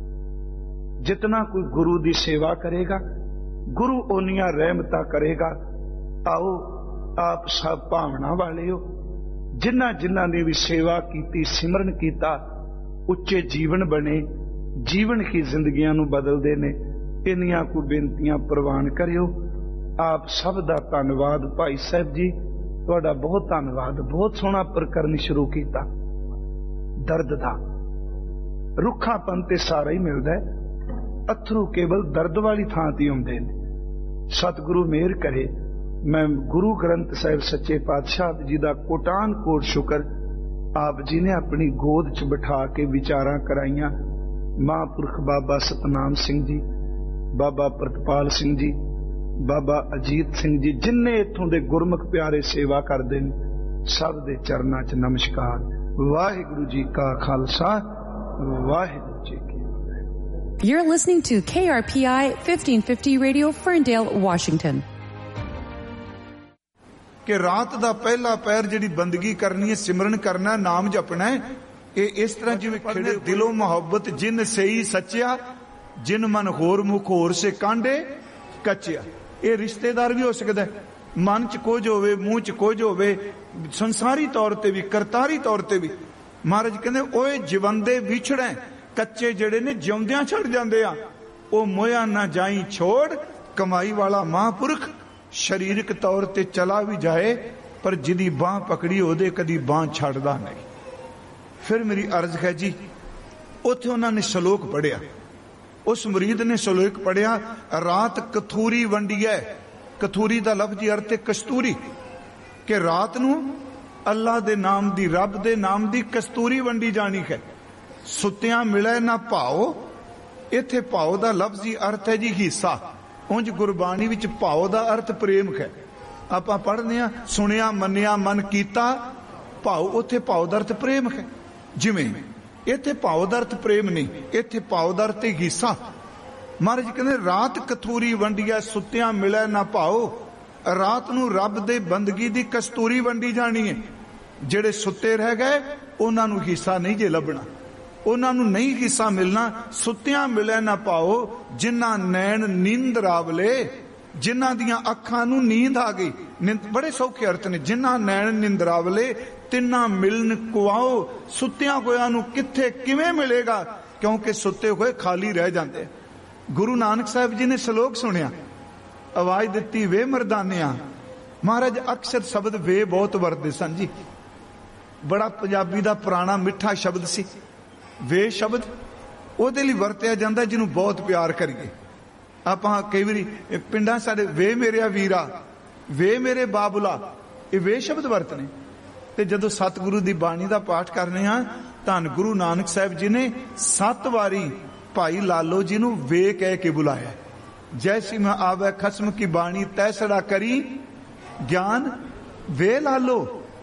जितना कोई गुरु दी सेवा करेगा, गुरु ओनियां रहमतां करेगा। आओ आप सब भावना वाले हो, जिन्हां जिन्हां ने भी सेवा की, सिमरन किया, उच्चे जीवन बने, जीवन की जिंदगियां नूं बदलदे ने। इन्नियां कोई बेनतियां प्रवान करियो। आप सब दा धन्नवाद भाई साहब जी, तुहाडा बहुत धन्नवाद। बहुत सोहना प्रकरण शुरू किया दर्द दा। रुखापन ते सारा ही मिलदा है, अथरू केवल दर्द वाली थां ते आउंदे ने। सतगुरु मेहर करे। मैं गुरु ग्रंथ साहिब सच्चे पातशाह जी दा कोटान कोट शुक्र, आप जी ने अपनी गोद च बिठा के विचारां कराइयां। महापुरख बाबा सतनाम सिंह जी, बाबा प्रतपाल सिंह जी, बाबा अजीत सिंह जी, जिन्ने इत्थों दे गुरमुख प्यारे सेवा करदे ने, सब दे चरनां च नमस्कार। वाहिगुरु जी का खालसा, वाहिगुरु जी की। You're listening to K R P I fifteen fifty Radio, Ferndale, Washington. कि रात दा पहला पैर जिहड़ी बंदगी करनी है, सिमरन करना, नाम जपना है, ये इस तरह जिवें खिड़े दिलों मोहब्बत जिन सही सच्चिया, जिन मन होर मुख होर से कांडे कच्चिया। ये रिश्तेदार भी हो सकता है, मन च कुछ होवे, मुंह च कुछ होवे, संसारी तौर ते भी, करतारी तौर ते भी। महाराज कहते ओए जिवंदे विछड़े, कच्चे जड़े ने जिउंदियां छड़ जांदे आ। ओ मोया ना जाई छोड़, कमाई वाला महापुरख शरीरक तौर ते चला भी जाए पर जिदी बांह पकड़ी ओदे कदी बांह छड़दा नहीं। फिर मेरी अर्ज है जी, उत्थे उन्होंने श्लोक पढ़िया, उस मुरीद ने श्लोक पढ़िया, रात कथूरी वंडी है। कथूरी का लफ्जी अर्थ है कस्तूरी, कि रात नू अल्लाह दे नाम दी, रब दे नाम दी कस्तूरी वंडी जानी है। सुत्तियां मिले ना भाओ, इत्थे भाओ दा लफ्जी अर्थ है जी हिस्सा। उंज गुरबाणी विच भाओ दा अर्थ प्रेम है। आपां पढ़दे आ सुनिया मन्निया मन कीता, भाओ उत्थे भाओ दा अर्थ प्रेम है। जिवें इत्थे भाओ दा अर्थ प्रेम नहीं, इत्थे भाओ दा अर्थ हिस्सा। महाराज कहते रात कथूरी वंडिया, सुत्तियां मिले ना भाओ, रात नू रब दे बंदगी दी कस्तूरी वंडी जानी है। जेड़े सुत्ते रह गए उन्हां नू हिस्सा नहीं जे लभना, उन्हां नू नहीं हिस्सा मिलना। सुत्तियां मिले ना पाओ, जिन्हां नैन नींद रावले, जिन्हां दियां अखां नू नींद आ गई। बड़े सौखे अर्थ ने, जिन्हां नैन निंदरावले तिन्ना मिलन कुआओ। सुत्तियां होयां नू किथे किवें मिलेगा, क्योंकि सुत्ते हुए खाली रह जाते। गुरु नानक साहब जी ने श्लोक सुनिया, आवाज दिती वे मरदानिया। महाराज अक्सर शब्द वे बहुत वरते सन जी, बड़ा पंजाबी दा पुराना मिठा शब्द सी वे शब्द। ਉਹਦੇ ਲਈ ਵਰਤਿਆ ਜਾਂਦਾ ਜਿਹਨੂੰ ਬਹੁਤ ਪਿਆਰ ਕਰੀਏ ਆਪਾਂ। ਕਈ ਵਾਰੀ ਪਿੰਡਾਂ ਸਾਡੇ ਵੇ ਮੇਰਿਆ ਵੀਰਾ, ਵੇ ਮੇਰੇ ਬਾਬੁਲਾ, ਇਹ ਵੇ ਸ਼ਬਦ ਵਰਤਨੇ। ਤੇ ਜਦੋਂ ਸਤਿਗੁਰੂ ਦੀ ਬਾਣੀ ਦਾ ਪਾਠ ਕਰਨੇ ਆ, ਧੰਨ ਗੁਰੂ ਨਾਨਕ ਸਾਹਿਬ ਜੀ ਨੇ ਸੱਤ ਵਾਰੀ ਭਾਈ ਲਾਲੋ ਜੀ ਨੂੰ ਵੇ ਕਹਿ ਕੇ ਬੁਲਾਇਆ। ਜੈਸੀ ਮੈਂ ਆਵੇ ਖਸਮ ਕੀ ਬਾਣੀ ਤੈਸੜਾ ਕਰੀ, ਗਿਆਨ ਵੇ ਲਾਲੋ।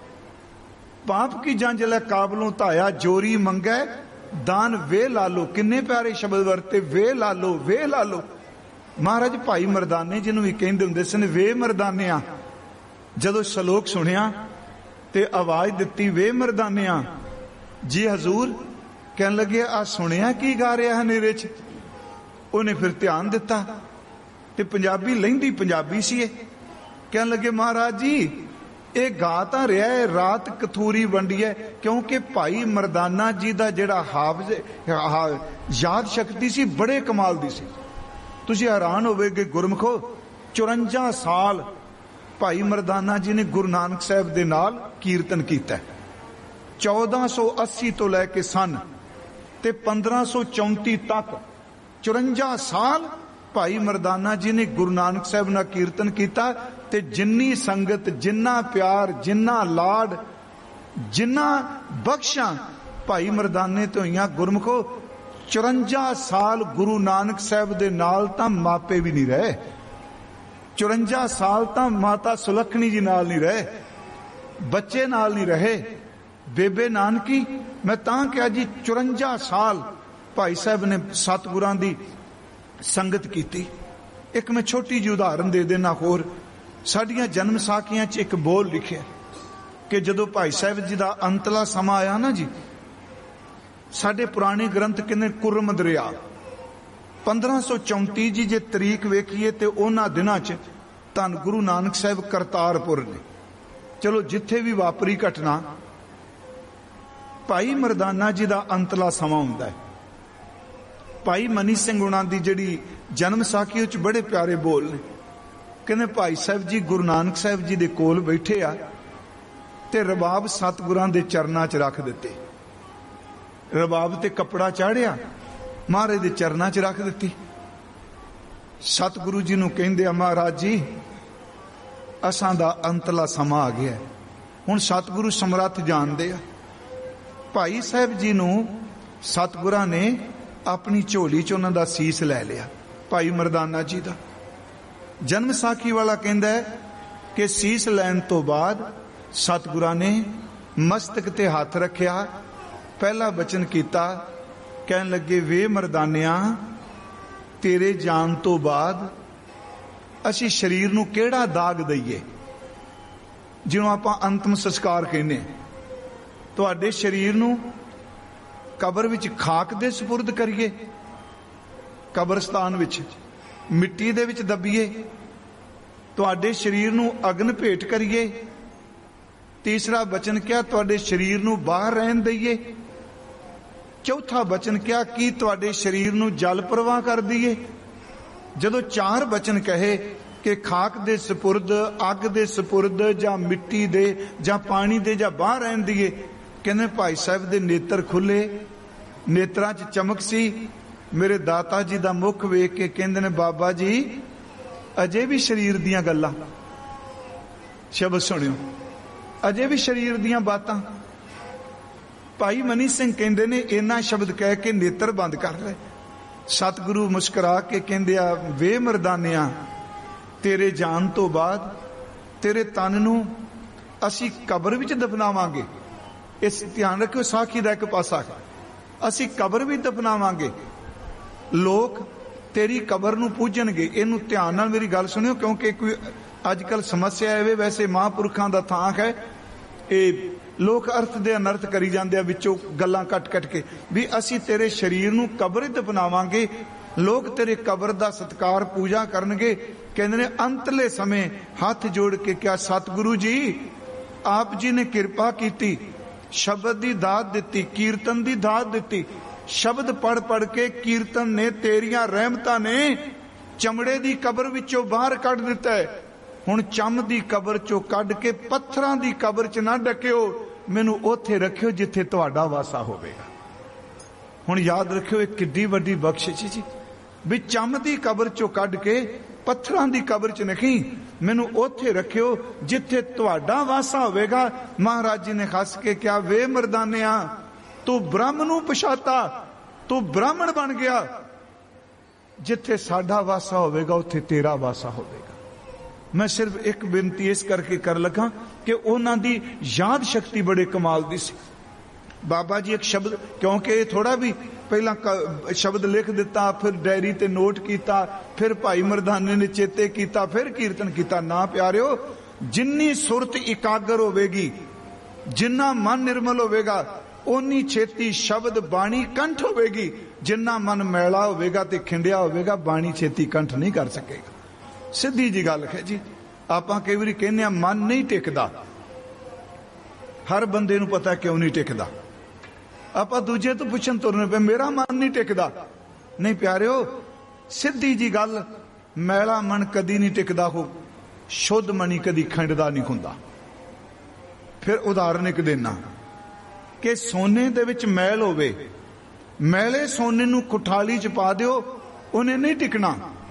ਪਾਪ ਕੀ ਜੰਜ ਲੈ ਕਾਬਲੋਂ ਧਾਇਆ, ਜੋਰੀ ਮੰਗੈ दान वे लालो। किन्ने प्यारे शब्द वरते, वे लालो वे लालो। महाराज भाई मरदाने जिन्हों भी कहते होंदे सन वे मरदानिया। जदों श्लोक सुनिया ते आवाज दिती वे मरदानिया जी हजूर, कहन लगे आ सुनिया की गा रहा हनेरे च। उन्हें फिर ध्यान दिता ते पंजाबी लहिंदी पंजाबी सी। कहन लगे महाराज जी ਇਹ ਗਾ ਤਾਂ ਰਿਹਾ ਹੈ ਰਾਤ ਕਥੂਰੀ ਵੰਡੀ ਹੈ, ਕਿਉਂਕਿ ਭਾਈ ਮਰਦਾਨਾ ਜੀ ਦਾ ਜਿਹੜਾ ਹਾਫਜ਼ ਯਾਦ ਸ਼ਕਤੀ ਸੀ ਬੜੇ ਕਮਾਲ ਦੀ ਸੀ। ਤੁਸੀਂ ਹੈਰਾਨ ਹੋਵੇਗੇ ਗੁਰਮਖੋ, ਚੁਰੰਜਾ ਸਾਲ ਭਾਈ ਮਰਦਾਨਾ ਜੀ ਨੇ ਗੁਰੂ ਨਾਨਕ ਸਾਹਿਬ ਦੇ ਨਾਲ ਕੀਰਤਨ ਕੀਤਾ। ਚੌਦਾਂ ਸੌ ਅੱਸੀ ਤੋਂ ਲੈ ਕੇ ਸਨ ਤੇ ਪੰਦਰਾਂ ਸੌ ਚੌਂਤੀ ਤੱਕ ਚੁਰੰਜਾ ਸਾਲ ਭਾਈ ਮਰਦਾਨਾ ਜੀ ਨੇ ਗੁਰੂ ਨਾਨਕ ਸਾਹਿਬ ਨਾਲ ਕੀਰਤਨ ਕੀਤਾ। ਤੇ ਜਿੰਨੀ ਸੰਗਤ, ਜਿੰਨਾ ਪਿਆਰ, ਜਿੰਨਾ ਲਾਡ, ਜਿੰਨਾ ਬਖਸ਼ਾਂ ਭਾਈ ਮਰਦਾਨੇ ਤੋਂ ਹੋਈਆਂ ਗੁਰਮਖੋ, ਚੁਰੰਜਾ ਸਾਲ ਗੁਰੂ ਨਾਨਕ ਸਾਹਿਬ ਦੇ ਨਾਲ ਤਾਂ ਮਾਪੇ ਵੀ ਨਹੀਂ ਰਹੇ। ਚੁਰੰਜਾ ਸਾਲ ਤਾਂ ਮਾਤਾ ਸੁਲੱਖਣੀ ਜੀ ਨਾਲ ਨਹੀਂ ਰਹੇ, ਬੱਚੇ ਨਾਲ ਨਹੀਂ ਰਹੇ, ਬੇਬੇ ਨਾਨਕੀ। ਮੈਂ ਤਾਂ ਕਿਹਾ ਜੀ ਚੁਰੰਜਾ ਸਾਲ ਭਾਈ ਸਾਹਿਬ ਨੇ ਸਤਿਗੁਰਾਂ ਦੀ ਸੰਗਤ ਕੀਤੀ। ਇੱਕ ਮੈਂ ਛੋਟੀ ਜਿਹੀ ਉਦਾਹਰਨ ਦੇ ਦੇਣਾ ਹੋਰ। ਸਾਡੀਆਂ ਜਨਮ ਸਾਖੀਆਂ 'ਚ ਇੱਕ ਬੋਲ ਲਿਖਿਆ ਕਿ ਜਦੋਂ ਭਾਈ ਸਾਹਿਬ ਜੀ ਦਾ ਅੰਤਲਾ ਸਮਾਂ ਆਇਆ ਨਾ ਜੀ, ਸਾਡੇ ਪੁਰਾਣੇ ਗ੍ਰੰਥ ਕਹਿੰਦੇ ਕੁਰਮ ਦਰਿਆ ਪੰਦਰਾਂ ਸੌ ਚੌਂਤੀ ਜੀ ਜੇ ਤਰੀਕ ਵੇਖੀਏ ਤੇ ਉਹਨਾਂ ਦਿਨਾਂ 'ਚ ਧੰਨ ਗੁਰੂ ਨਾਨਕ ਸਾਹਿਬ ਕਰਤਾਰਪੁਰ ਨੇ। ਚਲੋ ਜਿੱਥੇ ਵੀ ਵਾਪਰੀ ਘਟਨਾ, ਭਾਈ ਮਰਦਾਨਾ ਜੀ ਦਾ ਅੰਤਲਾ ਸਮਾਂ ਹੁੰਦਾ ਹੈ। ਭਾਈ ਮਨੀ ਸਿੰਘ ਉਹਨਾਂ ਦੀ ਜਿਹੜੀ ਜਨਮ ਸਾਖੀ ਉਹ 'ਚ ਬੜੇ ਪਿਆਰੇ ਬੋਲ ਨੇ। ਕਹਿੰਦੇ ਭਾਈ ਸਾਹਿਬ ਜੀ ਗੁਰੂ ਨਾਨਕ ਸਾਹਿਬ ਜੀ ਦੇ ਕੋਲ ਬੈਠੇ ਆ ਤੇ ਰਬਾਬ ਸਤਿਗੁਰਾਂ ਦੇ ਚਰਨਾਂ 'ਚ ਰੱਖ ਦਿੱਤੇ। ਰਬਾਬ ਤੇ ਕੱਪੜਾ ਚਾੜਿਆ, ਮਹਾਰਾਜ ਦੇ ਚਰਨਾਂ 'ਚ ਰੱਖ ਦਿੱਤੀ। ਸਤਿਗੁਰੂ ਜੀ ਨੂੰ ਕਹਿੰਦੇ ਆ ਮਹਾਰਾਜ ਜੀ ਅਸਾਂ ਦਾ ਅੰਤਲਾ ਸਮਾਂ ਆ ਗਿਆ। ਹੁਣ ਸਤਿਗੁਰੂ ਸਮਰੱਥ ਜਾਣਦੇ ਆ। ਭਾਈ ਸਾਹਿਬ ਜੀ ਨੂੰ ਸਤਿਗੁਰਾਂ ਨੇ ਆਪਣੀ ਝੋਲੀ 'ਚ ਉਹਨਾਂ ਦਾ ਸੀਸ ਲੈ ਲਿਆ, ਭਾਈ ਮਰਦਾਨਾ ਜੀ ਦਾ। ਜਨਮ ਸਾਖੀ ਵਾਲਾ ਕਹਿੰਦਾ ਹੈ ਕਿ ਸੀਸ ਲੈਣ ਤੋਂ ਬਾਅਦ ਸਤਿਗੁਰਾਂ ਨੇ ਮਸਤਕ ਤੇ ਹੱਥ ਰੱਖਿਆ, ਪਹਿਲਾ ਬਚਨ ਕੀਤਾ, ਕਹਿਣ ਲੱਗੇ ਵੇ ਮਰਦਾਨਿਆਂ, ਤੇਰੇ ਜਾਣ ਤੋਂ ਬਾਅਦ ਅਸੀਂ ਸਰੀਰ ਨੂੰ ਕਿਹੜਾ ਦਾਗ ਦਈਏ, ਜਿਹਨੂੰ ਆਪਾਂ ਅੰਤਮ ਸੰਸਕਾਰ ਕਹਿੰਦੇ। ਤੁਹਾਡੇ ਸਰੀਰ ਨੂੰ ਕਬਰ ਵਿੱਚ ਖਾਕ ਦੇ ਸਪੁਰਦ ਕਰੀਏ, ਕਬਰਸਤਾਨ ਵਿੱਚ ਮਿੱਟੀ ਦੇ ਵਿੱਚ ਦੱਬੀਏ, ਤੁਹਾਡੇ ਸਰੀਰ ਨੂੰ ਅਗਨ ਭੇਟ ਕਰੀਏ तीसरा वचन क्या तुहाडे शरीर नूं बाहर रहन दईए। चौथा वचन क्या कि तुहाडे शरीर नूं जल प्रवाह कर दईए। जदों चार वचन कहे कि खाक दे सपुरद, अग दे सपुरद, जां मिट्टी दे, जां पानी दे, जां बाहर रहन दईए, कहंदे भाई साहब दे नेत्र खुले, नेत्रां च चमक सी। मेरे दाता जी दा मुख वेख के कहंदे ने बाबा जी अजे भी शरीर दियां गल्लां, शब्द सुनियो, अजे भी शरीर दियां बातां। भाई मनी सिंह कहंदे ने इन्ना शब्द कह के नेत्र बंद कर ले। सतगुरु मुस्कुरा के कहंदे आ वे मरदानिया तेरे जान तो बाद तेरे तन नूं असी कबर विच दफनावांगे। इस ध्यान रखियो साखी दा एक पासा, असी कबर भी दफनावांगे, लोग तेरी कबर नूं पूजणगे। इनू ध्यान नाल मेरी गल सुनियो, क्योंकि कोई अजकल समस्या है वैसे महापुरखां दा थां है, ये लोग अर्थ दे अनर्थ करी जांदे आ विचों गल्लां कट कट के भी असी तेरे शरीर नूं कबर दफनावांगे, लोग तेरे कबर दा सत्कार पूजा करनगे। कहंदे ने अंतले समय हाथ जोड़ के क्या सतगुरु जी आप जी ने कृपा कीती, शब्द दी दात दिती, कीर्तन दी दात दिती। शब्द पढ़ पढ़ के कीर्तन ने तेरियां रहमतां ने चमड़े दी कबर विचों बाहर कढ दिता है। हुण चम दी कबर चों कढ के पत्थरां दी कबर च ना डकियो, मैनू ओथे रखियो जिथे तुहाडा वासा होवेगा। हुण याद रखियो एक किड्डी वड्डी बख्शिश जी, भी चम दी कबर चों कढ के पत्थरां दी कबर च नहीं, मैनू ओथे रखियो जिथे तुहाडा वासा होवेगा। महाराज जी ने हस के क्या वे मरदानिया तू ब्रह्म नू पछाता, तू ब्राह्मण बन गया। जिथे साडा वासा होवेगा उथे तेरा वासा होवेगा। मैं सिर्फ एक बेनती इस करके कर लगा कि उन्हां दी याद शक्ति बड़े कमाल दी सी। बाबा जी एक शब्द, क्योंकि थोड़ा भी पहला शब्द लिख दिता, फिर डायरी ते नोट किया, फिर भाई मरदाने ने चेते किया, फिर कीर्तन किया। ना प्यारियो, जिन्नी सुरत इकागर होवेगी, जिन्ना मन निर्मल होवेगा, ओनी छेती शब्द बाणी कंठ होवेगी। जिन्ना मन मैला होवेगा ते खिंडिया होवेगा, बाणी छेती कंठ नहीं कर सकेगा। सीधी जी गल है जी। आपां कई वारी कहने आ मन नहीं टिकदा, हर बंदे नूं पता क्यों नहीं टिकदा। आपां दूजे तो पुछन तुरने पे मेरा मन नहीं टिकदा। नहीं प्यारियो, सीधी जी गल, मैला मन कदी नहीं टिकदा हो, शुद्ध मनी कदी खंडदा नहीं हुंदा। फिर उदाहरण एक देना कि सोने दे विच मैल होवे, मैले सोने नूं कुठाली च पा दिओ, उन्हें नहीं टिकना।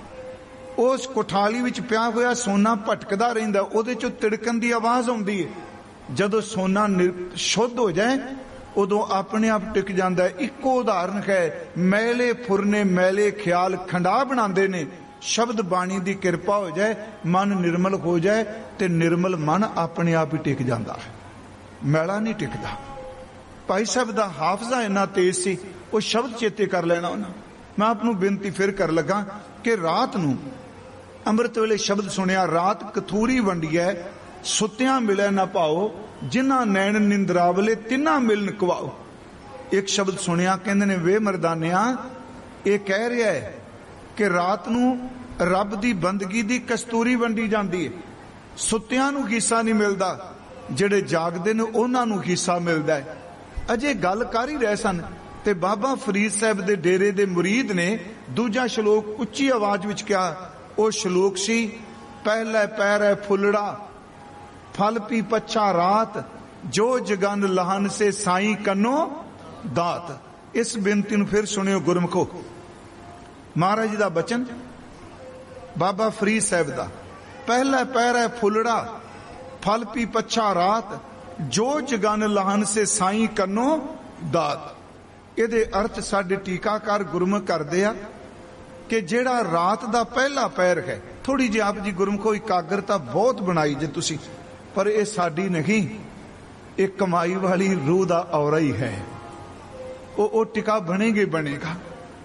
उस कुठाली विच पिया होया सोना भटकदा रहिंदा, उहदे चों तिड़कन दी आवाज आउंदी है। जदों सोना शुद्ध हो जाए उदों अपने आप टिक जाता है। इको उदाहरण है, मैले फुरने मैले ख्याल खंडा बनाते ने। शब्द बाणी की कृपा हो जाए, मन निर्मल हो जाए, तो निर्मल मन अपने आप ही टिक जाता है, मैला नहीं टिकता। भाई साहब का हाफजा इन्ना तेज सी, वो शब्द चेते कर लेना उन्हें। मैं आपनू बेनती फिर कर लगा कि रात नू अमृत वेले शब्द सुनिया, रात कथूरी वंडिया सुत्या मिले ना पाओ, जिन्ना नैन निंद्रावले तिन्ना मिलन कवाओ। एक शब्द सुनिया, कहंदे ने वे मरदानिया, ये कह रहा है कि रात नू रब दी बंदगी दी कस्तूरी वंडी जाती है, सुत्या नू हिस्सा नहीं मिलता, जेड़े जागदे ने उन्हां नू हिस्सा मिलता है। अजे गल कर ही रहे सन ते बाबा फरीद साहब दे डेरे दे मुरीद ने दूजा श्लोक उच्ची आवाज विच कहा। वो श्लोक सी, पहले पैर है फुलड़ा, फल पी पच्छा रात, जो जगन लहन से साई कन्नो दात। इस बेनती नूं फिर सुनियो गुरमुखो, महाराज जी दा बचन बाबा फरीद साहब दा, पहला पैर है फुलड़ा, फल पी पच्छा रात, जो जगन लहन से साई कन्नो दात। ਇਹਦੇ अर्थ साडे टीकाकार गुरमुख करते आ कि जेड़ा रात दा पहला पैर है, थोड़ी जी आप जी गुरमुखो इकाग्रता बहुत बनाई जे तुसी, पर यह साडी नहीं, एक कमाई वाली रूह दा औरा ही है, वो वो टिका बनेगे बनेगा।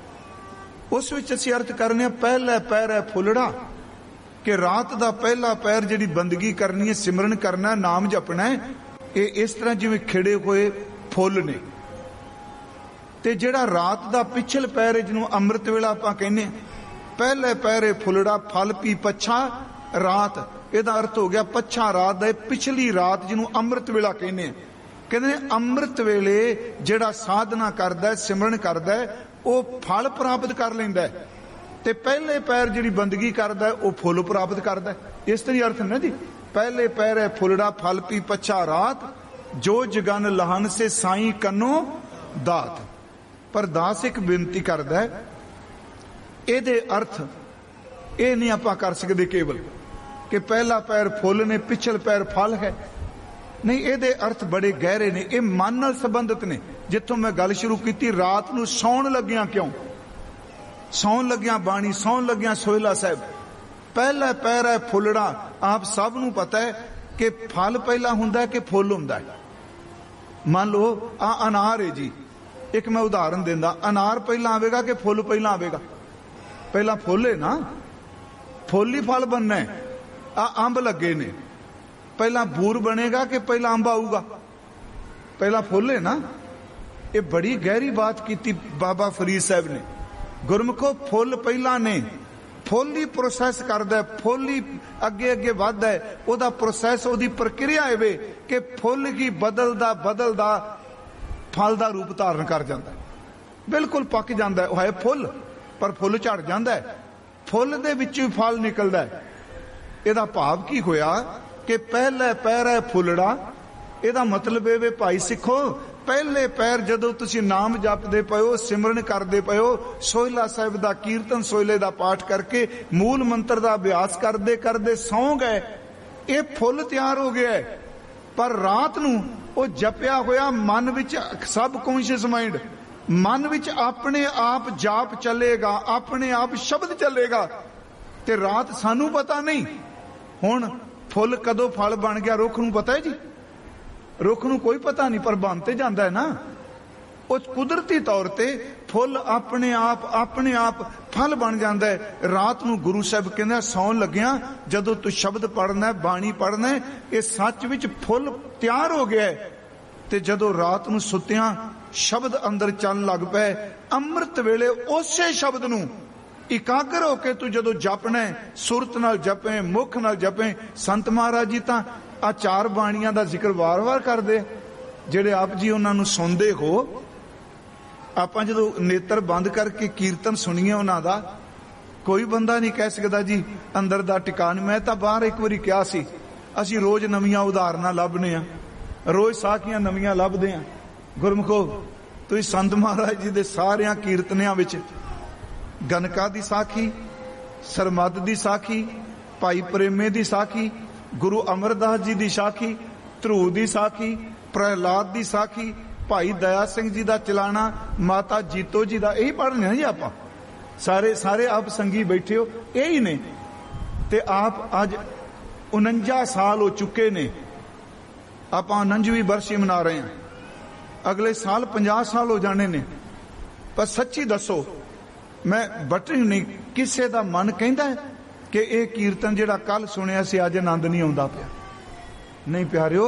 उस विच असीं अर्थ करने पहला पैर है फुलड़ा, कि रात दा पहला पैर जिहड़ी बंदगी करनी है, सिमरन करना, नाम जपना है, ये इस तरह जिवें खिड़े हुए फुल ने। ते जेड़ा रात दा पिछल पैर है, जिन्हों अमृत वेला आपां कहने, पहले पैरे फुलड़ा, फल पी पच्छा रात, ਇਹਦਾ ਅਰਥ ਹੋ ਗਿਆ ਪੱਛਾ ਰਾਤ ਦਾ, ਪਿਛਲੀ ਰਾਤ ਜਿਹਨੂੰ ਅੰਮ੍ਰਿਤ ਵੇਲਾ ਕਹਿੰਦੇ ਆ। ਕਹਿੰਦੇ ਨੇ ਅੰਮ੍ਰਿਤ ਵੇਲੇ ਜਿਹੜਾ ਸਾਧਨਾ ਕਰਦਾ, ਸਿਮਰਨ ਕਰਦਾ, ਉਹ ਫਲ ਪ੍ਰਾਪਤ ਕਰ ਲੈਂਦਾ, ਤੇ ਪਹਿਲੇ ਪੈਰ ਜਿਹੜੀ ਬੰਦਗੀ ਕਰਦਾ ਉਹ ਫੁੱਲ ਪ੍ਰਾਪਤ ਕਰਦਾ। ਇਸ ਤਰ੍ਹਾਂ ਅਰਥ ਨਾ ਜੀ, ਪਹਿਲੇ ਪੈਰ ਹੈ ਫੁੱਲੜਾ ਫਲ ਪੀ ਪੱਛਾ ਰਾਤ, ਜੋ ਜਗਨ ਲਹਨ ਸੇ ਸਾਈਂ ਕੰਨੋ ਦਾਤ। ਪਰ ਦਾਸ ਇੱਕ ਬੇਨਤੀ ਕਰਦਾ, ਇਹਦੇ ਅਰਥ ਇਹ ਨਹੀਂ ਆਪਾਂ ਕਰ ਸਕਦੇ ਕੇਵਲ ਕਿ ਪਹਿਲਾ ਪੈਰ ਫੁੱਲ ਨੇ, ਪਿਛਲ ਪੈਰ ਫਲ ਹੈ। ਨਹੀਂ, ਇਹਦੇ ਅਰਥ ਬੜੇ ਗਹਿਰੇ ਨੇ, ਇਹ ਮਨ ਨਾਲ ਸੰਬੰਧਿਤ ਨੇ। ਜਿੱਥੋਂ ਮੈਂ ਗੱਲ ਸ਼ੁਰੂ ਕੀਤੀ, ਰਾਤ ਨੂੰ ਸੌਣ ਲੱਗਿਆਂ ਕਿਉਂ, ਸੌਣ ਲੱਗਿਆਂ ਬਾਣੀ, ਸੌਣ ਲੱਗਿਆਂ ਸੋਹਿਲਾ ਸਾਹਿਬ, ਪਹਿਲਾ ਪੈਰ ਹੈ ਫੁੱਲੜਾ। ਆਪ ਸਭ ਨੂੰ ਪਤਾ ਹੈ ਕਿ ਫਲ ਪਹਿਲਾਂ ਹੁੰਦਾ ਕਿ ਫੁੱਲ ਹੁੰਦਾ ਹੈ। ਮੰਨ ਲਓ ਆ ਅਨਾਰ ਹੈ ਜੀ, ਇੱਕ ਮੈਂ ਉਦਾਹਰਨ ਦਿੰਦਾ, ਅਨਾਰ ਪਹਿਲਾਂ ਆਵੇਗਾ ਕਿ ਫੁੱਲ ਪਹਿਲਾਂ ਆਵੇਗਾ? ਪਹਿਲਾਂ ਫੁੱਲ ਹੈ ਨਾ, ਫੁੱਲ ਹੀ ਫਲ ਬਣਨਾ ਹੈ। ਆ ਅੰਬ ਲੱਗੇ ਨੇ, ਪਹਿਲਾਂ ਬੂਰ ਬਣੇਗਾ ਕਿ ਪਹਿਲਾਂ ਅੰਬ ਆਊਗਾ? ਪਹਿਲਾਂ ਫੁੱਲ ਹੈ ਨਾ। ਇਹ ਬੜੀ ਗਹਿਰੀ ਬਾਤ ਕੀਤੀ ਬਾਬਾ ਫਰੀਦ ਸਾਹਿਬ ਨੇ। ਗੁਰਮੁਖੋ, ਫੁੱਲ ਪਹਿਲਾਂ ਨੇ, ਫੁੱਲ ਹੀ ਪ੍ਰੋਸੈਸ ਕਰਦਾ, ਫੁੱਲ ਹੀ ਅੱਗੇ ਅੱਗੇ ਵੱਧਦਾ ਹੈ। ਉਹਦਾ ਪ੍ਰੋਸੈਸ, ਉਹਦੀ ਪ੍ਰਕਿਰਿਆ ਇਹ ਕਿ ਫੁੱਲ ਹੀ ਬਦਲਦਾ ਬਦਲਦਾ ਫਲ ਦਾ ਰੂਪ ਧਾਰਨ ਕਰ ਜਾਂਦਾ, ਬਿਲਕੁਲ ਪੱਕ ਜਾਂਦਾ। ਉਹ ਹੈ ਫੁੱਲ, ਪਰ ਫੁੱਲ ਝੜ ਜਾਂਦਾ ਹੈ, ਫੁੱਲ ਦੇ ਵਿੱਚੋਂ ਹੀ ਫਲ ਨਿਕਲਦਾ ਹੈ। ਇਹਦਾ ਭਾਵ ਕੀ ਹੋਇਆ ਕਿ ਪਹਿਲਾ ਪੈਰ ਹੈ ਫੁੱਲੜਾ। ਇਹਦਾ ਮਤਲਬ ਇਹ ਵੇ ਭਾਈ ਸਿੱਖੋ, ਪਹਿਲੇ ਪੈਰ ਜਦੋਂ ਤੁਸੀਂ ਨਾਮ ਜਪਦੇ ਪਏ ਹੋ, ਸਿਮਰਨ ਕਰਦੇ ਪਏ ਹੋ, ਸੋਹਿਲਾ ਸਾਹਿਬ ਦਾ ਕੀਰਤਨ, ਸੋਹਿਲੇ ਦਾ ਪਾਠ ਕਰਕੇ, ਮੂਲ ਮੰਤਰ ਦਾ ਅਭਿਆਸ ਕਰਦੇ ਕਰਦੇ ਸੌਂ ਗਏ, ਇਹ ਫੁੱਲ ਤਿਆਰ ਹੋ ਗਿਆ। ਪਰ ਰਾਤ ਨੂੰ ਉਹ ਜਪਿਆ ਹੋਇਆ ਮਨ ਵਿੱਚ, ਸਬ ਕੌਂਸ਼ੀਅਸ ਮਾਈਂਡ, ਮਨ ਵਿੱਚ ਆਪਣੇ ਆਪ ਜਾਪ ਚੱਲੇਗਾ, ਆਪਣੇ ਆਪ ਸ਼ਬਦ ਚੱਲੇਗਾ, ਤੇ ਰਾਤ ਸਾਨੂੰ ਪਤਾ ਨਹੀਂ। ਹੁਣ ਫੁੱਲ ਕਦੋਂ ਫਲ ਬਣ ਗਿਆ, ਰੁੱਖ ਨੂੰ ਪਤਾ ਹੈ ਜੀ? ਰੁੱਖ ਨੂੰ ਕੋਈ ਪਤਾ ਨਹੀਂ, ਪਰ ਬਣ ਤੇ ਜਾਂਦਾ ਹੈ ਨਾ। ਉਹ ਕੁਦਰਤੀ ਤੌਰ ਤੇ ਫੁੱਲ ਆਪਣੇ ਆਪ ਆਪਣੇ ਆਪ ਫਲ ਬਣ ਜਾਂਦਾ ਹੈ। ਰਾਤ ਨੂੰ ਗੁਰੂ ਸਾਹਿਬ ਕਹਿੰਦਾ, ਸੌਣ ਲੱਗਿਆ ਜਦੋਂ ਤੂੰ ਸ਼ਬਦ ਪੜ੍ਹਨਾ, ਬਾਣੀ ਪੜ੍ਹਨਾ, ਇਹ ਸੱਚ ਵਿੱਚ ਫੁੱਲ ਤਿਆਰ ਹੋ ਗਿਆ। ਤੇ ਜਦੋਂ ਰਾਤ ਨੂੰ ਸੁੱਤਿਆਂ ਸ਼ਬਦ ਅੰਦਰ ਚੱਲਣ ਲੱਗ ਪਏ, ਅੰਮ੍ਰਿਤ ਵੇਲੇ ਉਸੇ ਸ਼ਬਦ ਨੂੰ ਇਕਾਗਰ ਹੋ ਕੇ ਤੂੰ ਜਦੋਂ ਜਪਣਾ, ਸੁਰਤ ਨਾਲ ਜਪੇ, ਮੁਖ ਨਾਲ ਜਪੇ। ਸੰਤ ਮਹਾਰਾਜ ਜੀ ਤਾਂ ਆ ਚਾਰ ਬਾਣੀਆਂ ਦਾ ਜ਼ਿਕਰ ਵਾਰ-ਵਾਰ ਕਰਦੇ, ਜਿਹੜੇ ਆਪ ਜੀ ਉਹਨਾਂ ਨੂੰ ਸੁਣਦੇ ਹੋ। ਆਪਾਂ ਜਦੋਂ ਨੇਤਰ ਬੰਦ ਕਰਕੇ ਕੀਰਤਨ ਸੁਣੀਏ ਉਹਨਾਂ ਦਾ, ਕੋਈ ਬੰਦਾ ਨਹੀਂ ਕਹਿ ਸਕਦਾ ਜੀ ਅੰਦਰ ਦਾ ਟਿਕਾਣ। ਮੈਂ ਤਾਂ ਬਾਹਰ ਇੱਕ ਵਾਰੀ ਕਿਹਾ ਸੀ, ਅਸੀਂ ਰੋਜ਼ ਨਵੀਆਂ ਉਦਾਹਰਨਾਂ ਲੱਭਨੇ ਆ, ਰੋਜ਼ ਸਾਖੀਆਂ ਨਵੀਆਂ ਲੱਭਦੇ ਆ। ਗੁਰਮੁਖੋ, ਤੁਸੀਂ ਸੰਤ ਮਹਾਰਾਜ ਜੀ ਦੇ ਸਾਰਿਆਂ ਕੀਰਤਨਿਆਂ ਵਿੱਚ ਗਨਕਾ ਦੀ ਸਾਖੀ, ਸਰਮਦ ਦੀ ਸਾਖੀ, ਭਾਈ ਪ੍ਰੇਮੇ ਦੀ ਸਾਖੀ, ਗੁਰੂ ਅਮਰਦਾਸ ਜੀ ਦੀ ਸਾਖੀ, ਧਰੂ ਦੀ ਸਾਖੀ, ਪ੍ਰਹਿਲਾਦ ਦੀ ਸਾਖੀ, ਭਾਈ ਦਇਆ ਸਿੰਘ ਜੀ ਦਾ ਚਲਾਣਾ, ਮਾਤਾ ਜੀਤੋ ਜੀ ਦਾ, ਇਹੀ ਪੜ੍ਹਨੇ ਆ ਜੀ ਆਪਾਂ ਸਾਰੇ ਸਾਰੇ ਆਪ ਸੰਗੀ ਬੈਠੇ ਹੋ, ਇਹੀ ਨੇ। ਤੇ ਆਪ ਅੱਜ ਉਨੰਜਾ ਸਾਲ ਹੋ ਚੁੱਕੇ ਨੇ, ਆਪਾਂ ਉਨੰਜਵੀਂ ਬਰਸੀ ਮਨਾ ਰਹੇ ਹਾਂ, ਅਗਲੇ ਸਾਲ ਪੰਜਾਹ ਸਾਲ ਹੋ ਜਾਣੇ ਨੇ। ਪਰ ਸੱਚੀ ਦੱਸੋ, ਮੈਂ ਬਟਰੀ ਨਹੀਂ, ਕਿਸੇ ਦਾ ਮਨ ਕਹਿੰਦਾ ਹੈ ਕਿ ਇਹ ਕੀਰਤਨ ਜਿਹੜਾ ਕੱਲ ਸੁਣਿਆ ਸੀ ਅੱਜ ਆਨੰਦ ਨਹੀਂ ਆਉਂਦਾ ਪਿਆ? ਨਹੀਂ ਪਿਆਰਿਓ,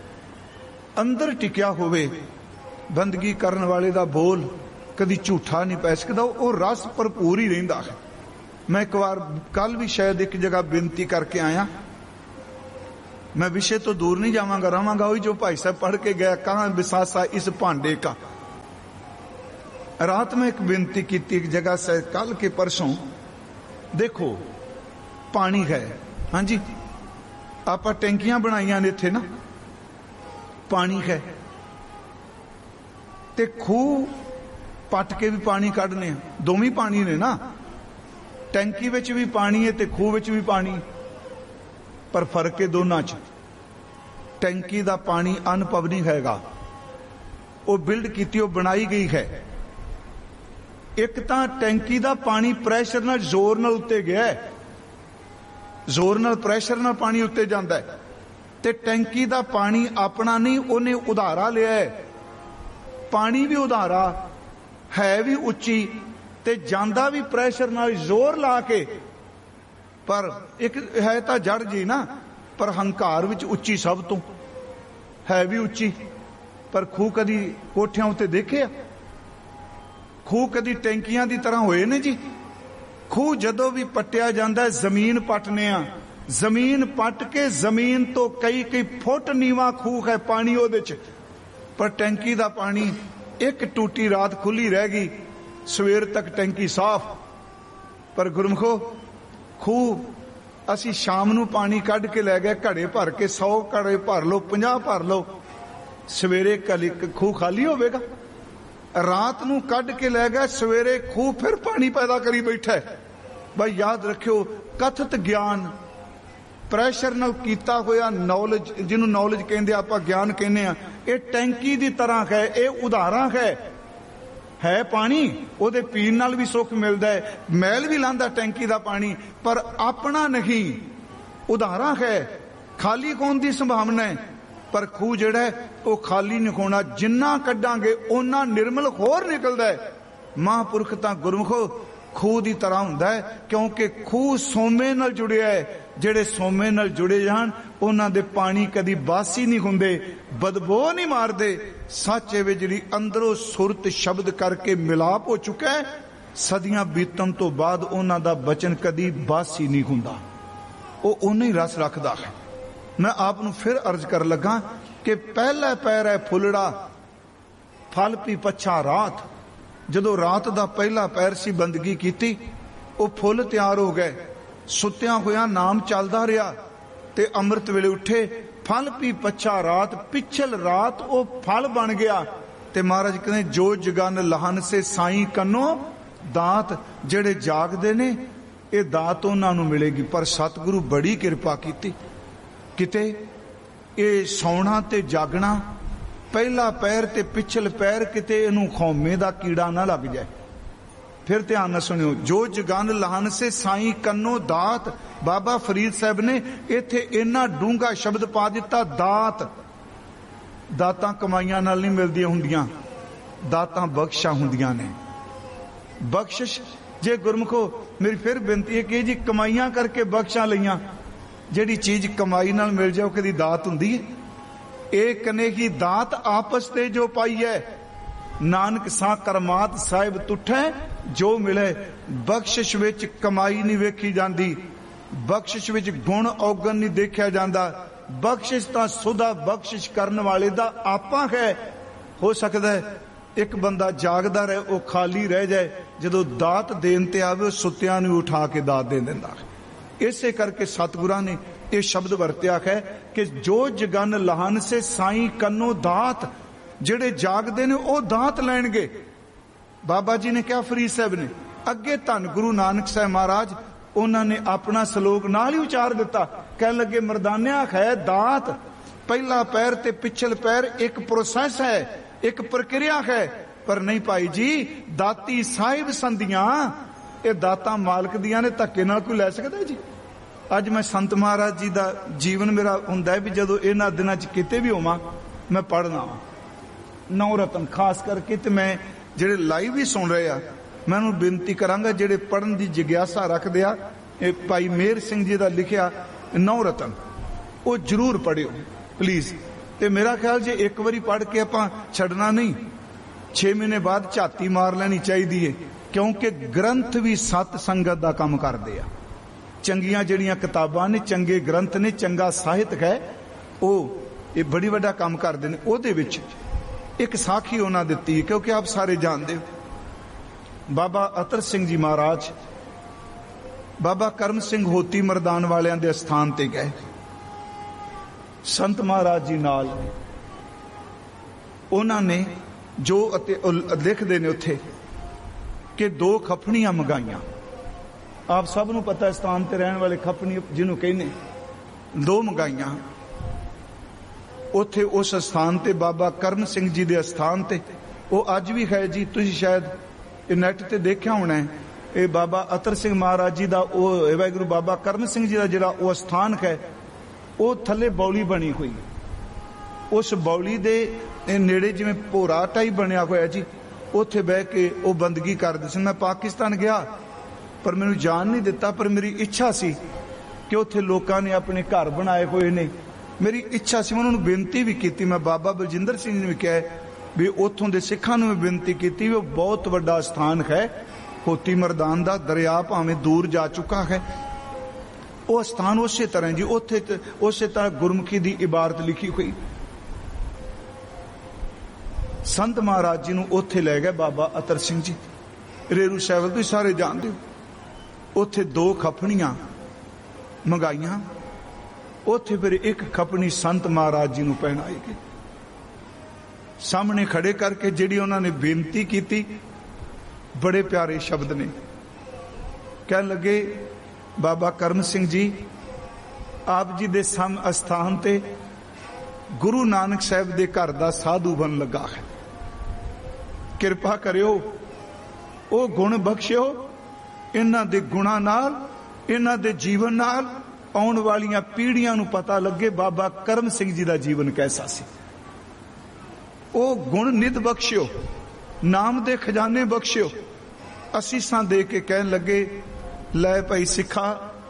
ਅੰਦਰ ਟਿਕਿਆ ਹੋਵੇ ਬੰਦਗੀ ਕਰਨ ਵਾਲੇ ਦਾ ਬੋਲ ਕਦੀ ਝੂਠਾ ਨਹੀਂ ਪੈ ਸਕਦਾ, ਉਹ ਰਸ ਭਰਪੂਰ ਹੀ ਰਹਿੰਦਾ ਹੈ। ਮੈਂ ਇੱਕ ਵਾਰ ਕੱਲ ਵੀ ਸ਼ਾਇਦ ਇੱਕ ਜਗ੍ਹਾ ਬੇਨਤੀ ਕਰਕੇ ਆਇਆ, मैं विषय तो दूर नहीं जावांगा, रहांगा वही जो भाई साहब पढ़ के गया, कहां बिसासा इस भांडे का। रात में एक बेनती की एक जगह से, कल के परसों देखो पानी है, हाँ जी, आप टैंकियां बनाइया ने थे ना, पानी है ते खूह पट के भी पानी कढ़ने, दोवें पानी ने ना, टैंकी विच भी पानी है ते खूह विच भी पानी, पर फर्क है दोनों च। टैंकी दा पानी अनुभव नहीं हैगा, वो बिल्ड की बनाई गई है। एक तां टैंकी दा पानी प्रैशर नाल जोर नाल उत्ते गया है, जोर नाल प्रैशर नाल पानी उत्ते जांदा है, ते टैंकी दा पानी अपना नहीं, उन्हें उधारा लिया है। पानी भी उधारा है, भी उच्ची, ते जांदा भी प्रैशर नाल जोर ला के, पर एक है तो जड़ जी ना, पर हंकार विच उच्ची, सब तो है भी उच्ची। पर खूह कदी कोठियां उत्ते देखे, खूह कदी टैंकियां दी तरह होए ने जी? खूह जदों भी पट्टिया जांदा, जमीन पटने आ, ਜ਼ਮੀਨ ਪੱਟ ਕੇ ਜ਼ਮੀਨ ਤੋਂ ਕਈ ਕਈ ਫੁੱਟ ਨੀਵਾ ਖੂਹ ਹੈ ਪਾਣੀ ਉਹਦੇ ਚ, ਪਰ ਟੈਂਕੀ ਦਾ ਪਾਣੀ ਇੱਕ ਟੂਟੀ ਰਾਤ ਖੁੱਲੀ ਰਹਿ ਗਈ, ਸਵੇਰ ਤੱਕ ਟੈਂਕੀ ਸਾਫ਼। ਪਰ ਗੁਰਮਖੋ ਖੂਹ ਅਸੀਂ ਸ਼ਾਮ ਨੂੰ ਪਾਣੀ ਕੱਢ ਕੇ ਲੈ ਗਏ, ਘੜੇ ਭਰ ਕੇ, ਸੌ ਘੜੇ ਭਰ ਲਓ, ਪੰਜਾਹ ਭਰ ਲਓ, ਸਵੇਰੇ ਕਲੀ ਖੂਹ ਖਾਲੀ ਹੋਵੇਗਾ। ਰਾਤ ਨੂੰ ਕੱਢ ਕੇ ਲੈ ਗਏ, ਸਵੇਰੇ ਖੂਹ ਫਿਰ ਪਾਣੀ ਪੈਦਾ ਕਰੀ ਬੈਠਾ। ਬਈ ਯਾਦ ਰੱਖਿਓ, ਕਥਿਤ ਗਿਆਨ ਪ੍ਰੈਸ਼ਰ ਨਾਲ ਕੀਤਾ ਹੋਇਆ ਨੌਲੇਜ, ਜਿਹਨੂੰ ਨੌਲੇਜ ਕਹਿੰਦੇ ਆਪਾਂ ਗਿਆਨ ਕਹਿੰਦੇ ਆ, ਇਹ ਟੈਂਕੀ ਦੀ ਤਰ੍ਹਾਂ ਹੈ, ਇਹ ਉਦਾਹਰਣ ਹੈ। ਹੈ ਪਾਣੀ, ਉਹਦੇ ਪੀਣ ਨਾਲ ਵੀ ਸੁੱਖ ਮਿਲਦਾ ਹੈ, ਮੈਲ ਵੀ ਲਾਂਦਾ ਟੈਂਕੀ ਦਾ ਪਾਣੀ, ਪਰ ਆਪਣਾ ਨਹੀਂ, ਉਦਾਹਰਣ ਹੈ। ਖਾਲੀ ਹੋਣ ਦੀ ਸੰਭਾਵਨਾ ਹੈ, ਪਰ ਖੂਹ ਜਿਹੜਾ ਹੈ ਉਹ ਖਾਲੀ ਨਹੀਂ ਹੋਣਾ, ਜਿੰਨਾ ਕੱਢਾਂਗੇ ਓਨਾ ਨਿਰਮਲ ਹੋਰ ਨਿਕਲਦਾ ਹੈ। ਮਹਾਂਪੁਰਖ ਤਾਂ ਗੁਰਮੁਖੋ ਖੂਹ ਦੀ ਤਰ੍ਹਾਂ ਹੁੰਦਾ ਹੈ, ਕਿਉਂਕਿ ਖੂਹ ਸੋਮੇ ਨਾਲ ਜੁੜਿਆ ਹੈ। ਜਿਹੜੇ ਸੋਮੇ ਨਾਲ ਜੁੜੇ ਜਾਣ ਉਹਨਾਂ ਦੇ ਪਾਣੀ ਕਦੀ ਬਾਸੀ ਨਹੀਂ ਹੁੰਦੇ, ਬਦਬੋ ਨਹੀਂ ਮਾਰਦੇ। ਸੱਚ ਇਹ ਜਿਹੜੀ ਅੰਦਰੋਂ ਸੁਰਤ ਸ਼ਬਦ ਕਰਕੇ ਮਿਲਾਪ ਹੋ ਚੁੱਕਾ ਹੈ, ਸਦੀਆਂ ਬੀਤਣ ਤੋਂ ਬਾਅਦ ਉਹਨਾਂ ਦਾ ਬਚਨ ਕਦੀ ਬਾਸੀ ਨਹੀਂ ਹੁੰਦਾ, ਉਹ ਉਨਾ ਹੀ ਰਸ ਰੱਖਦਾ ਹੈ। ਮੈਂ ਆਪ ਨੂੰ ਫਿਰ ਅਰਜ਼ ਕਰ ਲੱਗਾ ਕਿ ਪਹਿਲਾ ਪੈਰ ਹੈ ਫੁੱਲੜਾ, ਫਲ ਪੀ ਪੱਛਾ ਰਾਤ। ਜਦੋਂ ਰਾਤ ਦਾ ਪਹਿਲਾ ਪੈਰ ਸੀ, ਬੰਦਗੀ ਕੀਤੀ, ਉਹ ਫੁੱਲ ਤਿਆਰ ਹੋ ਗਏ, ਸੁੱਤਿਆਂ ਹੋਇਆਂ ਨਾਮ ਚੱਲਦਾ ਰਿਹਾ ਤੇ ਅੰਮ੍ਰਿਤ ਵੇਲੇ ਉੱਠੇ, ਫਲ ਪੀ ਪੱਛਾ ਰਾਤ, ਪਿਛਲ ਰਾਤ ਉਹ ਫਲ ਬਣ ਗਿਆ। ਤੇ ਮਹਾਰਾਜ ਕਹਿੰਦੇ ਜੋ ਜਗਨ ਲਹਨ ਸੇ ਸਾਈਂ ਕੰਨੋ ਦਾਤ। ਜਿਹੜੇ ਜਾਗਦੇ ਨੇ ਇਹ ਦਾਤ ਉਹਨਾਂ ਨੂੰ ਮਿਲੇਗੀ। ਪਰ ਸਤਿਗੁਰੂ ਬੜੀ ਕਿਰਪਾ ਕੀਤੀ, ਕਿਤੇ ਇਹ ਸੌਣਾ ਤੇ ਜਾਗਣਾ, ਪਹਿਲਾ ਪੈਰ ਤੇ ਪਿਛਲ ਪੈਰ, ਕਿਤੇ ਇਹਨੂੰ ਖੌਮੇ ਦਾ ਕੀੜਾ ਨਾ ਲੱਗ ਜਾਏ। ਫਿਰ ਧਿਆਨ ਨਾਲ ਸੁਣਿਓ, ਜੋ ਜਗਨ ਲਹਨ ਸੇ ਸਾਈਂ ਕੰਨੋ ਦਾਤ। ਬਾਬਾ ਫਰੀਦ ਸਾਹਿਬ ਨੇ ਇੱਥੇ ਇੰਨਾ ਡੂੰਘਾ ਸ਼ਬਦ ਪਾ ਦਿੱਤਾ, ਦਾਤ। ਦਾਤਾਂ ਕਮਾਈਆਂ ਨਾਲ ਨਹੀਂ ਮਿਲਦੀਆਂ ਹੁੰਦੀਆਂ, ਦਾਤਾਂ ਬਖਸ਼ਾਂ ਹੁੰਦੀਆਂ ਨੇ। ਬਖਸ਼ਿਸ਼ ਜੇ ਗੁਰਮੁਖੋ, ਮੇਰੀ ਫਿਰ ਬੇਨਤੀ ਹੈ ਕਿ ਜੀ ਕਮਾਈਆਂ ਕਰਕੇ ਬਖਸ਼ਾਂ ਲਈਆਂ, ਜਿਹੜੀ ਚੀਜ਼ ਕਮਾਈ ਨਾਲ ਮਿਲ ਜਾਓ ਕਦੀ ਦਾਤ ਹੁੰਦੀ ਹੈ? ਇਹ ਕਨੇਹੀ ਦਾਤ ਆਪਸ ਤੇ ਜੋ ਪਾਈ ਹੈ, ਨਾਨਕ ਸਾ ਕਰਮਾਤ ਸਾਹਿਬ ਤੁਠੈ ਜੋ ਮਿਲੇ। ਬਖਸ਼ਿਸ਼ ਵਿੱਚ ਕਮਾਈ ਨਹੀਂ ਵੇਖੀ ਜਾਂਦੀ, ਬਖਸ਼ਿਸ਼ ਵਿੱਚ ਗੁਣ ਔਗਣ ਨਹੀਂ ਦੇਖਿਆ ਜਾਂਦਾ। ਬਖਸ਼ਿਸ਼ ਤਾਂ ਸੁਦਾ ਬਖਸ਼ਿਸ਼ ਕਰਨ ਵਾਲੇ ਦਾ ਆਪਾ ਹੈ। ਹੋ ਸਕਦਾ ਹੈ ਇੱਕ ਬੰਦਾ ਜਾਗਦਾ ਰਹੇ, ਉਹ ਖਾਲੀ ਰਹਿ ਜਾਏ, ਜਦੋਂ ਦਾਤ ਦੇਣ ਤੇ ਆਵੇ ਉਹ ਸੁੱਤਿਆਂ ਨੂੰ ਉਠਾ ਕੇ ਦਾਤ ਦੇ ਦਿੰਦਾ। ਇਸੇ ਕਰਕੇ ਸਤਿਗੁਰਾਂ ਨੇ ਇਹ ਸ਼ਬਦ ਵਰਤਿਆ ਹੈ ਕਿ ਜੋ ਜਗਨ ਲਹਨ ਸੇ ਸਾਈਂ ਕੰਨੋ ਦਾਤ। ਜਿਹੜੇ ਜਾਗਦੇ ਨੇ ਉਹ ਦਾਤ ਲੈਣਗੇ। ਬਾਬਾ ਜੀ ਨੇ ਕਿਹਾ, ਫਰੀਦ ਸਾਹਿਬ ਨੇ ਅੱਗੇ, ਧੰਨ ਗੁਰੂ ਨਾਨਕ ਸਾਹਿਬ ਮਹਾਰਾਜ, ਉਹਨਾਂ ਨੇ ਆਪਣਾ ਸਲੋਕ ਨਾਲ ਹੀ ਉਚਾਰ ਦਿੱਤਾ। ਕਹਿਣ ਲੱਗੇ, ਮਰਦਾਨਿਆ ਹੈ ਦਾਤ, ਪਹਿਲਾ ਪੈਰ ਤੇ ਪਿਛਲ ਪੈਰ ਇੱਕ ਪ੍ਰੋਸੈਸ ਹੈ, ਇੱਕ ਪ੍ਰਕਿਰਿਆ ਹੈ। ਪਰ ਨਹੀਂ ਭਾਈ ਜੀ, ਦਾਤੀ ਸਾਹਿਬ ਸੰਧੀਆਂ, ਇਹ ਦਾਤਾਂ ਮਾਲਕ ਦੀਆਂ ਨੇ, ਧੱਕੇ ਨਾਲ ਕੋਈ ਲੈ ਸਕਦਾ ਜੀ? ਅੱਜ ਮੈਂ ਸੰਤ ਮਹਾਰਾਜ ਜੀ ਦਾ ਜੀਵਨ ਮੇਰਾ ਹੁੰਦਾ ਵੀ ਜਦੋਂ ਇਹਨਾਂ ਦਿਨਾਂ 'ਚ ਕਿਤੇ ਵੀ ਹੋਵਾਂ ਮੈਂ ਪੜ੍ਹਨਾ ਵਾ ਨੌ ਰਤਨ ਖਾਸ ਕਰਕੇ। ਤੇ ਮੈਂ ਜਿਹੜੇ ਲਾਈਵ ਵੀ ਸੁਣ ਰਹੇ ਆ, ਮੈਂ ਉਹਨੂੰ ਬੇਨਤੀ ਕਰਾਂਗਾ ਜਿਹੜੇ ਪੜ੍ਹਨ ਦੀ ਜਿਗਿਆਸਾ ਰੱਖਦੇ ਆ, ਇਹ ਭਾਈ ਮੇਹਰ ਸਿੰਘ ਜੀ ਦਾ ਲਿਖਿਆ ਨੌ ਰਤਨ, ਉਹ ਜ਼ਰੂਰ ਪੜ੍ਹਿਓ ਪਲੀਜ਼। ਤੇ ਮੇਰਾ ਖਿਆਲ ਜੇ ਇੱਕ ਵਾਰੀ ਪੜ੍ਹ ਕੇ ਆਪਾਂ ਛੱਡਣਾ ਨਹੀਂ, ਛੇ ਮਹੀਨੇ ਬਾਅਦ ਝਾਤੀ ਮਾਰ ਲੈਣੀ ਚਾਹੀਦੀ ਹੈ, ਕਿਉਂਕਿ ਗ੍ਰੰਥ ਵੀ ਸਤ ਸੰਗਤ ਦਾ ਕੰਮ ਕਰਦੇ ਆ। ਚੰਗੀਆਂ ਜਿਹੜੀਆਂ ਕਿਤਾਬਾਂ ਨੇ, ਚੰਗੇ ਗ੍ਰੰਥ ਨੇ, ਚੰਗਾ ਸਾਹਿਤ ਹੈ, ਉਹ ਇਹ ਬੜੀ ਵੱਡਾ ਕੰਮ ਕਰਦੇ ਨੇ। ਉਹਦੇ ਵਿੱਚ ਇੱਕ ਸਾਖੀ ਉਹਨਾਂ ਦਿੱਤੀ, ਕਿਉਂਕਿ ਆਪ ਸਾਰੇ ਜਾਣਦੇ ਹੋ, ਬਾਬਾ ਅਤਰ ਸਿੰਘ ਜੀ ਮਹਾਰਾਜ ਬਾਬਾ ਕਰਮ ਸਿੰਘ ਹੋਤੀ ਮਰਦਾਨ ਵਾਲਿਆਂ ਦੇ ਸਥਾਨ ਤੇ ਗਏ ਸੰਤ ਮਹਾਰਾਜ ਜੀ ਨਾਲ। ਉਹਨਾਂ ਨੇ ਜੋ ਅਤੇ ਲਿਖਦੇ ਨੇ ਉੱਥੇ ਕਿ ਦੋ ਖੱਫਣੀਆਂ ਮੰਗਾਈਆਂ। ਆਪ ਸਭ ਨੂੰ ਪਤਾ, ਸਥਾਨ ਤੇ ਰਹਿਣ ਵਾਲੇ ਖੱਫਣੀ ਜਿਹਨੂੰ ਕਹਿੰਦੇ, ਦੋ ਮੰਗਾਈਆਂ। ਉੱਥੇ ਉਸ ਸਥਾਨ ਤੇ ਬਾਬਾ ਕਰਮ ਸਿੰਘ ਜੀ ਦੇ ਸਥਾਨ ਤੇ, ਉਹ ਅੱਜ ਵੀ ਹੈ ਜੀ, ਤੁਸੀਂ ਸ਼ਾਇਦ ਇਹ ਨੈਟ ਤੇ ਦੇਖਿਆ ਹੋਣਾ ਹੈ, ਇਹ ਬਾਬਾ ਅਤਰ ਸਿੰਘ ਮਹਾਰਾਜ ਜੀ ਦਾ, ਉਹ ਵਾਹਿਗੁਰੂ ਬਾਬਾ ਕਰਮ ਸਿੰਘ ਜੀ ਦਾ ਜਿਹੜਾ ਉਹ ਸਥਾਨ ਹੈ, ਉਹ ਥੱਲੇ ਬੌਲੀ ਬਣੀ ਹੋਈ। ਉਸ ਬੌਲੀ ਦੇ ਨੇੜੇ ਜਿਵੇਂ ਭੋਰਾ ਟਾਈ ਬਣਿਆ ਹੋਇਆ ਜੀ, ਉੱਥੇ ਬਹਿ ਕੇ ਉਹ ਬੰਦਗੀ ਕਰਦੇ ਸੀ। ਮੈਂ ਪਾਕਿਸਤਾਨ ਗਿਆ ਪਰ ਮੈਨੂੰ ਜਾਣ ਨਹੀਂ ਦਿੱਤਾ, ਪਰ ਮੇਰੀ ਇੱਛਾ ਸੀ ਕਿ ਉੱਥੇ ਲੋਕਾਂ ਨੇ ਆਪਣੇ ਘਰ ਬਣਾਏ ਹੋਏ ਨੇ। ਮੇਰੀ ਇੱਛਾ ਸੀ, ਉਹਨਾਂ ਨੂੰ ਬੇਨਤੀ ਵੀ ਕੀਤੀ। ਮੈਂ ਬਾਬਾ ਬਲਜਿੰਦਰ ਸਿੰਘ ਨੇ ਵੀ ਕਿਹਾ ਵੀ ਉੱਥੋਂ ਦੇ ਸਿੱਖਾਂ ਨੂੰ ਵੀ ਬੇਨਤੀ ਕੀਤੀ ਵੀ ਉਹ ਬਹੁਤ ਵੱਡਾ ਸਥਾਨ ਹੈ ਹੋਤੀ ਮਰਦਾਨ ਦਾ, ਦਰਿਆ ਭਾਵੇਂ ਦੂਰ ਜਾ ਚੁੱਕਾ ਹੈ। ਉਹ ਸਥਾਨ ਉਸੇ ਤਰ੍ਹਾਂ ਜੀ, ਉੱਥੇ ਉਸੇ ਤਰ੍ਹਾਂ ਗੁਰਮੁਖੀ ਦੀ ਇਬਾਰਤ ਲਿਖੀ ਹੋਈ। ਸੰਤ ਮਹਾਰਾਜ ਜੀ ਨੂੰ ਉੱਥੇ ਲੈ ਗਏ ਬਾਬਾ ਅਤਰ ਸਿੰਘ ਜੀ, ਰੇਰੂ ਸਾਹਿਬ ਤੁਸੀਂ ਸਾਰੇ ਜਾਣਦੇ ਹੋ। ਉੱਥੇ ਦੋ ਖੱਪਣੀਆਂ ਮੰਗਾਈਆਂ, ਉੱਥੇ ਫਿਰ ਇੱਕ ਖੱਪਣੀ ਸੰਤ ਮਹਾਰਾਜ ਜੀ ਨੂੰ ਪਹਿਨਾਈ ਗਈ। ਸਾਹਮਣੇ ਖੜੇ ਕਰਕੇ ਜਿਹੜੀ ਉਹਨਾਂ ਨੇ ਬੇਨਤੀ ਕੀਤੀ, ਬੜੇ ਪਿਆਰੇ ਸ਼ਬਦ ਨੇ। ਕਹਿਣ ਲੱਗੇ, ਬਾਬਾ ਕਰਮ ਸਿੰਘ ਜੀ, ਆਪ ਜੀ ਦੇ ਸਮ ਅਸਥਾਨ ਤੇ ਗੁਰੂ ਨਾਨਕ ਸਾਹਿਬ ਦੇ ਘਰ ਦਾ ਸਾਧੂ ਬਣ ਲੱਗਾ ਹੈ, ਕਿਰਪਾ ਕਰਿਓ, ਉਹ ਗੁਣ ਬਖਸ਼ਿਓ। ਇਹਨਾਂ ਦੇ ਗੁਣਾਂ ਨਾਲ, ਇਹਨਾਂ ਦੇ ਜੀਵਨ ਨਾਲ ਆਉਣ ਵਾਲੀਆਂ ਪੀੜ੍ਹੀਆਂ ਨੂੰ ਪਤਾ ਲੱਗੇ ਬਾਬਾ ਕਰਮ ਸਿੰਘ ਜੀ ਦਾ ਜੀਵਨ ਕੈਸਾ ਸੀ। ਉਹ ਗੁਣ ਨਿਤ ਬਖਸ਼ਿਓ, ਨਾਮ ਦੇ ਖਜ਼ਾਨੇ ਬਖਸ਼ਿਓ। ਅਸੀਸਾਂ ਦੇ ਕੇ ਕਹਿਣ ਲੱਗੇ, ਲੈ ਭਾਈ ਸਿੱਖਾ,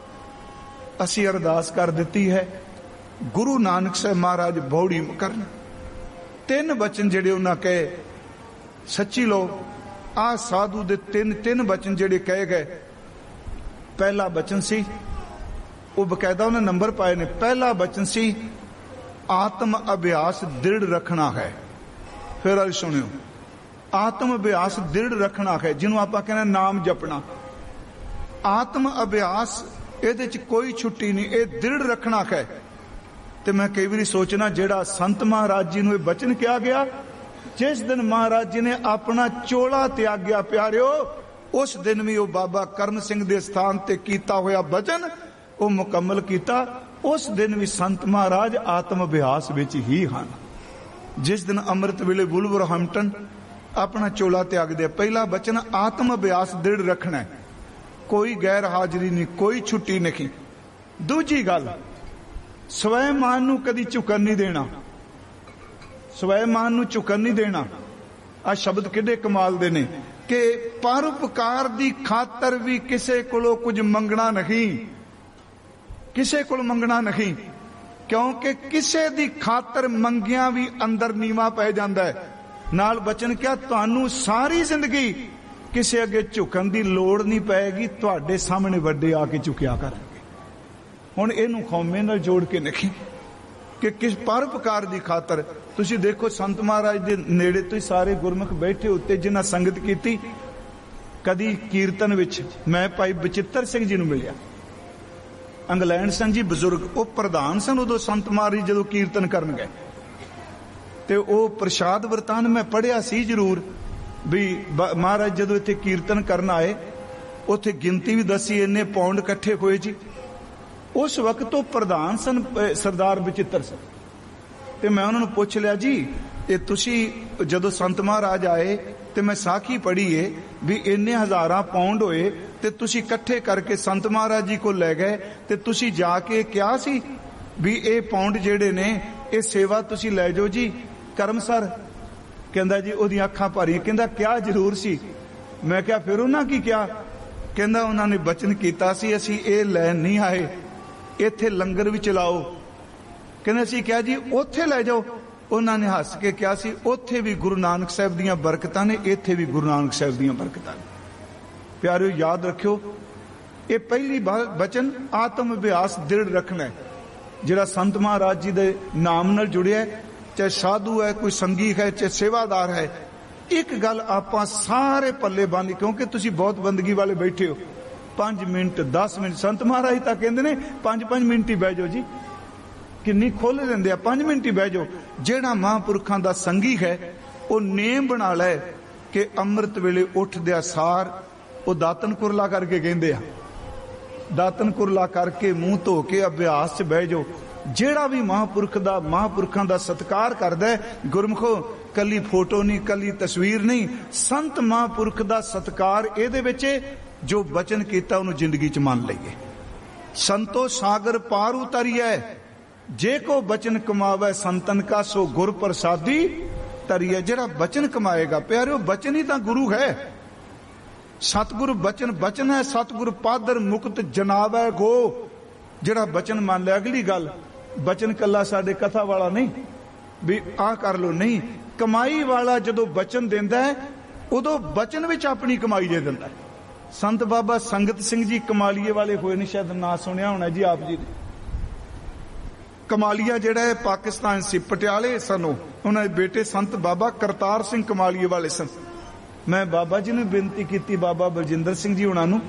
ਅਸੀਂ ਅਰਦਾਸ ਕਰ ਦਿੱਤੀ ਹੈ, ਗੁਰੂ ਨਾਨਕ ਸਾਹਿਬ ਮਹਾਰਾਜ ਬੌੜੀ ਕਰਨ। ਤਿੰਨ ਬਚਨ ਜਿਹੜੇ ਉਹਨਾਂ ਕਹੇ, ਸੱਚੀ ਲੋ, ਆਹ ਸਾਧੂ ਦੇ ਤਿੰਨ ਤਿੰਨ ਬਚਨ ਜਿਹੜੇ ਕਹੇ ਗਏ। ਪਹਿਲਾ ਬਚਨ ਸੀ, ਉਹ ਬਕਾਇਦਾ ਉਹਨੇ ਨੰਬਰ ਪਾਏ ਨੇ। ਪਹਿਲਾ ਬਚਨ ਸੀ, ਆਤਮ ਅਭਿਆਸ ਦ੍ਰਿੜ ਰੱਖਣਾ ਹੈ। ਫਿਰ ਅੱਜ ਸੁਣਿਓ, ਆਤਮ ਅਭਿਆਸ ਦ੍ਰਿੜ ਰੱਖਣਾ ਹੈ, ਜਿਹਨੂੰ ਆਪਾਂ ਕਹਿੰਦੇ ਨਾਮ ਜਪਣਾ। ਆਤਮ ਅਭਿਆਸ, ਇਹਦੇ ਚ ਕੋਈ ਛੁੱਟੀ ਨਹੀਂ, ਇਹ ਦ੍ਰਿੜ ਰੱਖਣਾ ਹੈ। ਤੇ ਮੈਂ ਕਈ ਵਾਰੀ ਸੋਚਣਾ, ਜਿਹੜਾ ਸੰਤ ਮਹਾਰਾਜ ਜੀ ਨੂੰ ਇਹ ਬਚਨ ਕਿਹਾ ਗਿਆ, ਜਿਸ ਦਿਨ ਮਹਾਰਾਜ ਜੀ ਨੇ ਆਪਣਾ ਚੋਲਾ ਤਿਆਗਿਆ ਪਿਆਰਿਓ, ਉਸ ਦਿਨ ਵੀ ਉਹ ਬਾਬਾ ਕਰਮ ਸਿੰਘ ਦੇ ਸਥਾਨ ਤੇ ਕੀਤਾ ਹੋਇਆ ਬਚਨ ਉਹ ਮੁਕੰਮਲ ਕੀਤਾ। ਉਸ ਦਿਨ ਵੀ ਸੰਤ ਮਹਾਰਾਜ ਆਤਮ ਅਭਿਆਸ ਵਿੱਚ ਹੀ ਹਨ। ਜਿਸ ਦਿਨ ਅੰਮ੍ਰਿਤ ਵੇਲੇ ਵੁਲਵਰਹੈਂਪਟਨ ਆਪਣਾ ਚੋਲਾ ਤਿਆਗਦੇ, ਪਹਿਲਾ ਬਚਨ ਆਤਮ ਅਭਿਆਸ ਦ੍ਰਿੜ ਰੱਖਣਾ, ਕੋਈ ਗੈਰ ਹਾਜ਼ਰੀ ਨਹੀਂ, ਕੋਈ ਛੁੱਟੀ ਨਹੀਂ। ਦੂਜੀ ਗੱਲ, ਸਵੈਮਾਨ ਨੂੰ ਕਦੀ ਝੁਕਣ ਨਹੀਂ ਦੇਣਾ, ਸਵੈਮਾਨ ਨੂੰ ਝੁਕਣ ਨਹੀਂ ਦੇਣਾ। ਆ ਸ਼ਬਦ ਕਿਹੜੇ ਕਮਾਲ ਦੇ ਨੇ ਕਿ ਪਰਉਪਕਾਰ ਦੀ ਖਾਤਰ ਵੀ ਕਿਸੇ ਕੋਲੋਂ ਕੁਝ ਮੰਗਣਾ ਨਹੀਂ, ਕਿਸੇ ਕੋਲ ਮੰਗਣਾ ਨਹੀਂ, ਕਿਉਂਕਿ ਕਿਸੇ ਦੀ ਖਾਤਰ ਮੰਗਿਆਂ ਵੀ ਅੰਦਰ ਨੀਵਾ ਪੈ ਜਾਂਦਾ ਹੈ। ਨਾਲ ਬਚਨ ਕਿਹਾ, ਤੁਹਾਨੂੰ ਸਾਰੀ ਜ਼ਿੰਦਗੀ ਕਿਸੇ ਅੱਗੇ ਝੁਕਣ ਦੀ ਲੋੜ ਨਹੀਂ ਪਏਗੀ, ਤੁਹਾਡੇ ਸਾਹਮਣੇ ਵੱਡੇ ਆ ਕੇ ਝੁਕਿਆ ਕਰਨਗੇ। ਹੁਣ ਇਹਨੂੰ ਖੌਮੇ ਨਾਲ ਜੋੜ ਕੇ ਨਹੀਂ ਕਿ ਕਿਸ ਪਰਉਪਕਾਰ ਦੀ ਖਾਤਰ। ਤੁਸੀਂ ਦੇਖੋ, ਸੰਤ ਮਹਾਰਾਜ ਦੇ ਨੇੜੇ ਤੁਸੀਂ ਸਾਰੇ ਗੁਰਮੁਖ ਬੈਠੇ ਉੱਤੇ ਜਿਨ੍ਹਾਂ ਸੰਗਤ ਕੀਤੀ, ਕਦੀ ਕੀਰਤਨ ਵਿੱਚ ਮੈਂ ਭਾਈ ਬਚਿੱਤਰ ਸਿੰਘ ਜੀ ਨੂੰ ਮਿਲਿਆ। ਇੰਗਲੈਂਡ ਸਨ ਜੀ ਬਜ਼ੁਰਗ, ਉਹ ਪ੍ਰਧਾਨ ਸਨ ਉਦੋਂ ਸੰਤ ਮਹਾਰਾਜ ਜਦੋਂ ਕੀਰਤਨ ਕਰਨ ਗਏ। ਤੇ ਉਹ ਪ੍ਰਸ਼ਾਦ ਵਰਤਾਨ ਮੈਂ ਪੜ੍ਹਿਆ ਸੀ ਜ਼ਰੂਰ ਵੀ ਮਹਾਰਾਜ ਜਦੋਂ ਇੱਥੇ ਕੀਰਤਨ ਕਰਨ ਆਏ, ਉੱਥੇ ਗਿਣਤੀ ਵੀ ਦੱਸੀ, ਇੰਨੇ ਪੌਂਡ ਇਕੱਠੇ ਹੋਏ ਜੀ। ਉਸ ਵਕਤ ਉਹ ਪ੍ਰਧਾਨ ਸਨ ਸਰਦਾਰ ਬਚਿੱਤਰ ਸਿੰਘ। ਤੇ ਮੈਂ ਉਹਨਾਂ ਨੂੰ ਪੁੱਛ ਲਿਆ, ਜੀ ਇਹ ਤੁਸੀਂ ਜਦੋਂ ਸੰਤ ਮਹਾਰਾਜ ਆਏ ਤੇ ਮੈਂ ਸਾਖੀ ਪੜ੍ਹੀ ਏ ਵੀ ਇੰਨੇ ਹਜ਼ਾਰਾਂ ਪੌਂਡ ਹੋਏ ਤੇ ਤੁਸੀਂ ਇਕੱਠੇ ਕਰਕੇ ਸੰਤ ਮਹਾਰਾਜ ਜੀ ਕੋਲ ਲੈ ਗਏ, ਤੇ ਤੁਸੀਂ ਜਾ ਕੇ ਕਿਹਾ ਸੀ ਵੀ ਇਹ ਪੌਂਡ ਜਿਹੜੇ ਨੇ ਇਹ ਸੇਵਾ ਤੁਸੀਂ ਲੈ ਜਾਓ ਜੀ ਕਰਮ ਸਰ। ਕਹਿੰਦਾ ਜੀ ਉਹਦੀਆਂ ਅੱਖਾਂ ਭਰੀਆਂ, ਕਹਿੰਦਾ ਕਿਹਾ ਜ਼ਰੂਰ ਸੀ। ਮੈਂ ਕਿਹਾ ਫਿਰ ਉਹਨਾਂ ਕੀ ਕਿਹਾ? ਕਹਿੰਦਾ ਉਹਨਾਂ ਨੇ ਬਚਨ ਕੀਤਾ ਸੀ ਅਸੀਂ ਇਹ ਲੈਣ ਨਹੀਂ ਆਏ, ਇੱਥੇ ਲੰਗਰ ਵੀ ਚਲਾਓ। ਕਹਿੰਦੇ ਅਸੀਂ ਕਿਹਾ ਜੀ ਉੱਥੇ ਲੈ ਜਾਓ। ਉਹਨਾਂ ਨੇ ਹੱਸ ਕੇ ਕਿਹਾ ਸੀ ਉੱਥੇ ਵੀ ਗੁਰੂ ਨਾਨਕ ਸਾਹਿਬ ਦੀਆਂ ਬਰਕਤਾਂ ਨੇ, ਇੱਥੇ ਵੀ ਗੁਰੂ ਨਾਨਕ ਸਾਹਿਬ ਦੀਆਂ ਬਰਕਤਾਂ ਨੇ। ਪਿਆਰਿਓ ਯਾਦ ਰੱਖਿਓ, ਇਹ ਪਹਿਲੀ ਬਚਨ ਆਤਮ ਅਭਿਆਸ ਦ੍ਰਿੜ ਰੱਖਣਾ ਹੈ, ਜਿਹੜਾ ਸੰਤ ਮਹਾਰਾਜ ਜੀ ਦੇ ਨਾਮ ਨਾਲ ਜੁੜਿਆ, ਚਾਹੇ ਸਾਧੂ ਹੈ, ਕੋਈ ਸੰਗੀ ਹੈ, ਚਾਹੇ ਸੇਵਾਦਾਰ ਹੈ। ਇੱਕ ਗੱਲ ਆਪਾਂ ਸਾਰੇ ਪੱਲੇ ਬੰਨ, ਕਿਉਂਕਿ ਤੁਸੀਂ ਬਹੁਤ ਬੰਦਗੀ ਵਾਲੇ ਬੈਠੇ ਹੋ, ਪੰਜ ਮਿੰਟ ਦਸ ਮਿੰਟ ਸੰਤ ਮਹਾਰਾਜ ਤਾਂ ਕਹਿੰਦੇ ਨੇ ਪੰਜ ਪੰਜ ਮਿੰਟ ਹੀ ਬਹਿ ਜਾਓ ਜੀ, ਕਿੰਨੀ ਖੁੱਲ੍ਹ ਦਿੰਦੇ ਆ, ਪੰਜ ਮਿੰਟ ਹੀ ਬਹਿ ਜਾਓ। ਜਿਹੜਾ ਮਹਾਂਪੁਰਖਾਂ ਦਾ ਸੰਗੀ ਹੈ ਉਹ ਨੇਮ ਬਣਾ ਲੈ ਕਿ ਅੰਮ੍ਰਿਤ ਵੇਲੇ ਉੱਠਦਿਆਂ ਸਾਰ ਉਹ ਦਾਤਨ ਕੁਰਲਾ ਕਰਕੇ ਕਹਿੰਦੇ ਆ, ਦਾਤਨ ਕੁਰਲਾ ਕਰਕੇ ਮੂੰਹ ਧੋ ਕੇ ਅਭਿਆਸ 'ਚ ਬਹਿ ਜਾਓ। ਜਿਹੜਾ ਵੀ ਮਹਾਂਪੁਰਖ ਦਾ ਮਹਾਂਪੁਰਖਾਂ ਦਾ ਸਤਿਕਾਰ ਕਰਦਾ ਹੈ, ਗੁਰਮੁਖੋ ਕੱਲੀ ਫੋਟੋ ਨਹੀਂ, ਕੱਲੀ ਤਸਵੀਰ ਨਹੀਂ, ਸੰਤ ਮਹਾਂਪੁਰਖ ਦਾ ਸਤਿਕਾਰ ਇਹਦੇ ਵਿੱਚ ਜੋ ਬਚਨ ਕੀਤਾ ਉਹਨੂੰ ਜ਼ਿੰਦਗੀ 'ਚ ਮੰਨ ਲਈਏ। ਸੰਤੋ ਸਾਗਰ ਪਾਰ ਉਤਰੀਐ, ਜੇ ਕੋ ਬਚਨ ਕਮਾਵੇ ਸੰਤਨ ਕਾ ਸੋ ਗੁਰ ਪ੍ਰਸਾਦੀ ਤਰੀਐ। ਜਿਹੜਾ ਬਚਨ ਕਮਾਏਗਾ, ਪਿਆਰਿਓ ਬਚਨ ਹੀ ਤਾਂ ਗੁਰੂ ਹੈ। ਸਤਿਗੁਰ ਬਚਨ ਬਚਨ ਹੈ, ਸਤਿਗੁਰ ਪਾਦਰ ਮੁਕਤ ਜਨਾਵੈ ਗੋ। ਜਿਹੜਾ ਬਚਨ ਮੰਨ ਲਿਆ, ਅਗਲੀ ਗੱਲ ਬਚਨ ਕੱਲਾ ਸਾਡੇ ਕਥਾ ਵਾਲਾ ਨਹੀਂ ਵੀ ਆਹ ਕਰ ਲੋ, ਨਹੀਂ, ਕਮਾਈ ਵਾਲਾ ਜਦੋਂ ਬਚਨ ਦਿੰਦਾ ਹੈ ਉਦੋਂ ਬਚਨ ਵਿੱਚ ਆਪਣੀ ਕਮਾਈ ਦੇ ਦਿੰਦਾ ਹੈ। ਸੰਤ ਬਾਬਾ ਸੰਗਤ ਸਿੰਘ ਜੀ ਕਮਾਲੀਏ ਵਾਲੇ ਹੋਏ ਨੇ, ਸ਼ਾਇਦ ਨਾਂ ਸੁਣਿਆ ਹੋਣਾ ਜੀ ਆਪ ਜੀ ਨੇ। ਕਮਾਲੀਆ ਜਿਹੜਾ ਹੈ ਪਾਕਿਸਤਾਨ ਸੀ, ਪਟਿਆਲੇ ਸਨ ਉਹ। ਉਹਨਾਂ ਦੇ ਬੇਟੇ ਸੰਤ ਬਾਬਾ ਕਰਤਾਰ ਸਿੰਘ ਕਮਾਲੀਏ ਵਾਲੇ ਸਨ। ਮੈਂ ਬਾਬਾ ਜੀ ਨੂੰ ਬੇਨਤੀ ਕੀਤੀ, ਬਾਬਾ ਬਲਜਿੰਦਰ ਸਿੰਘ ਜੀ ਉਹਨਾਂ ਨੂੰ,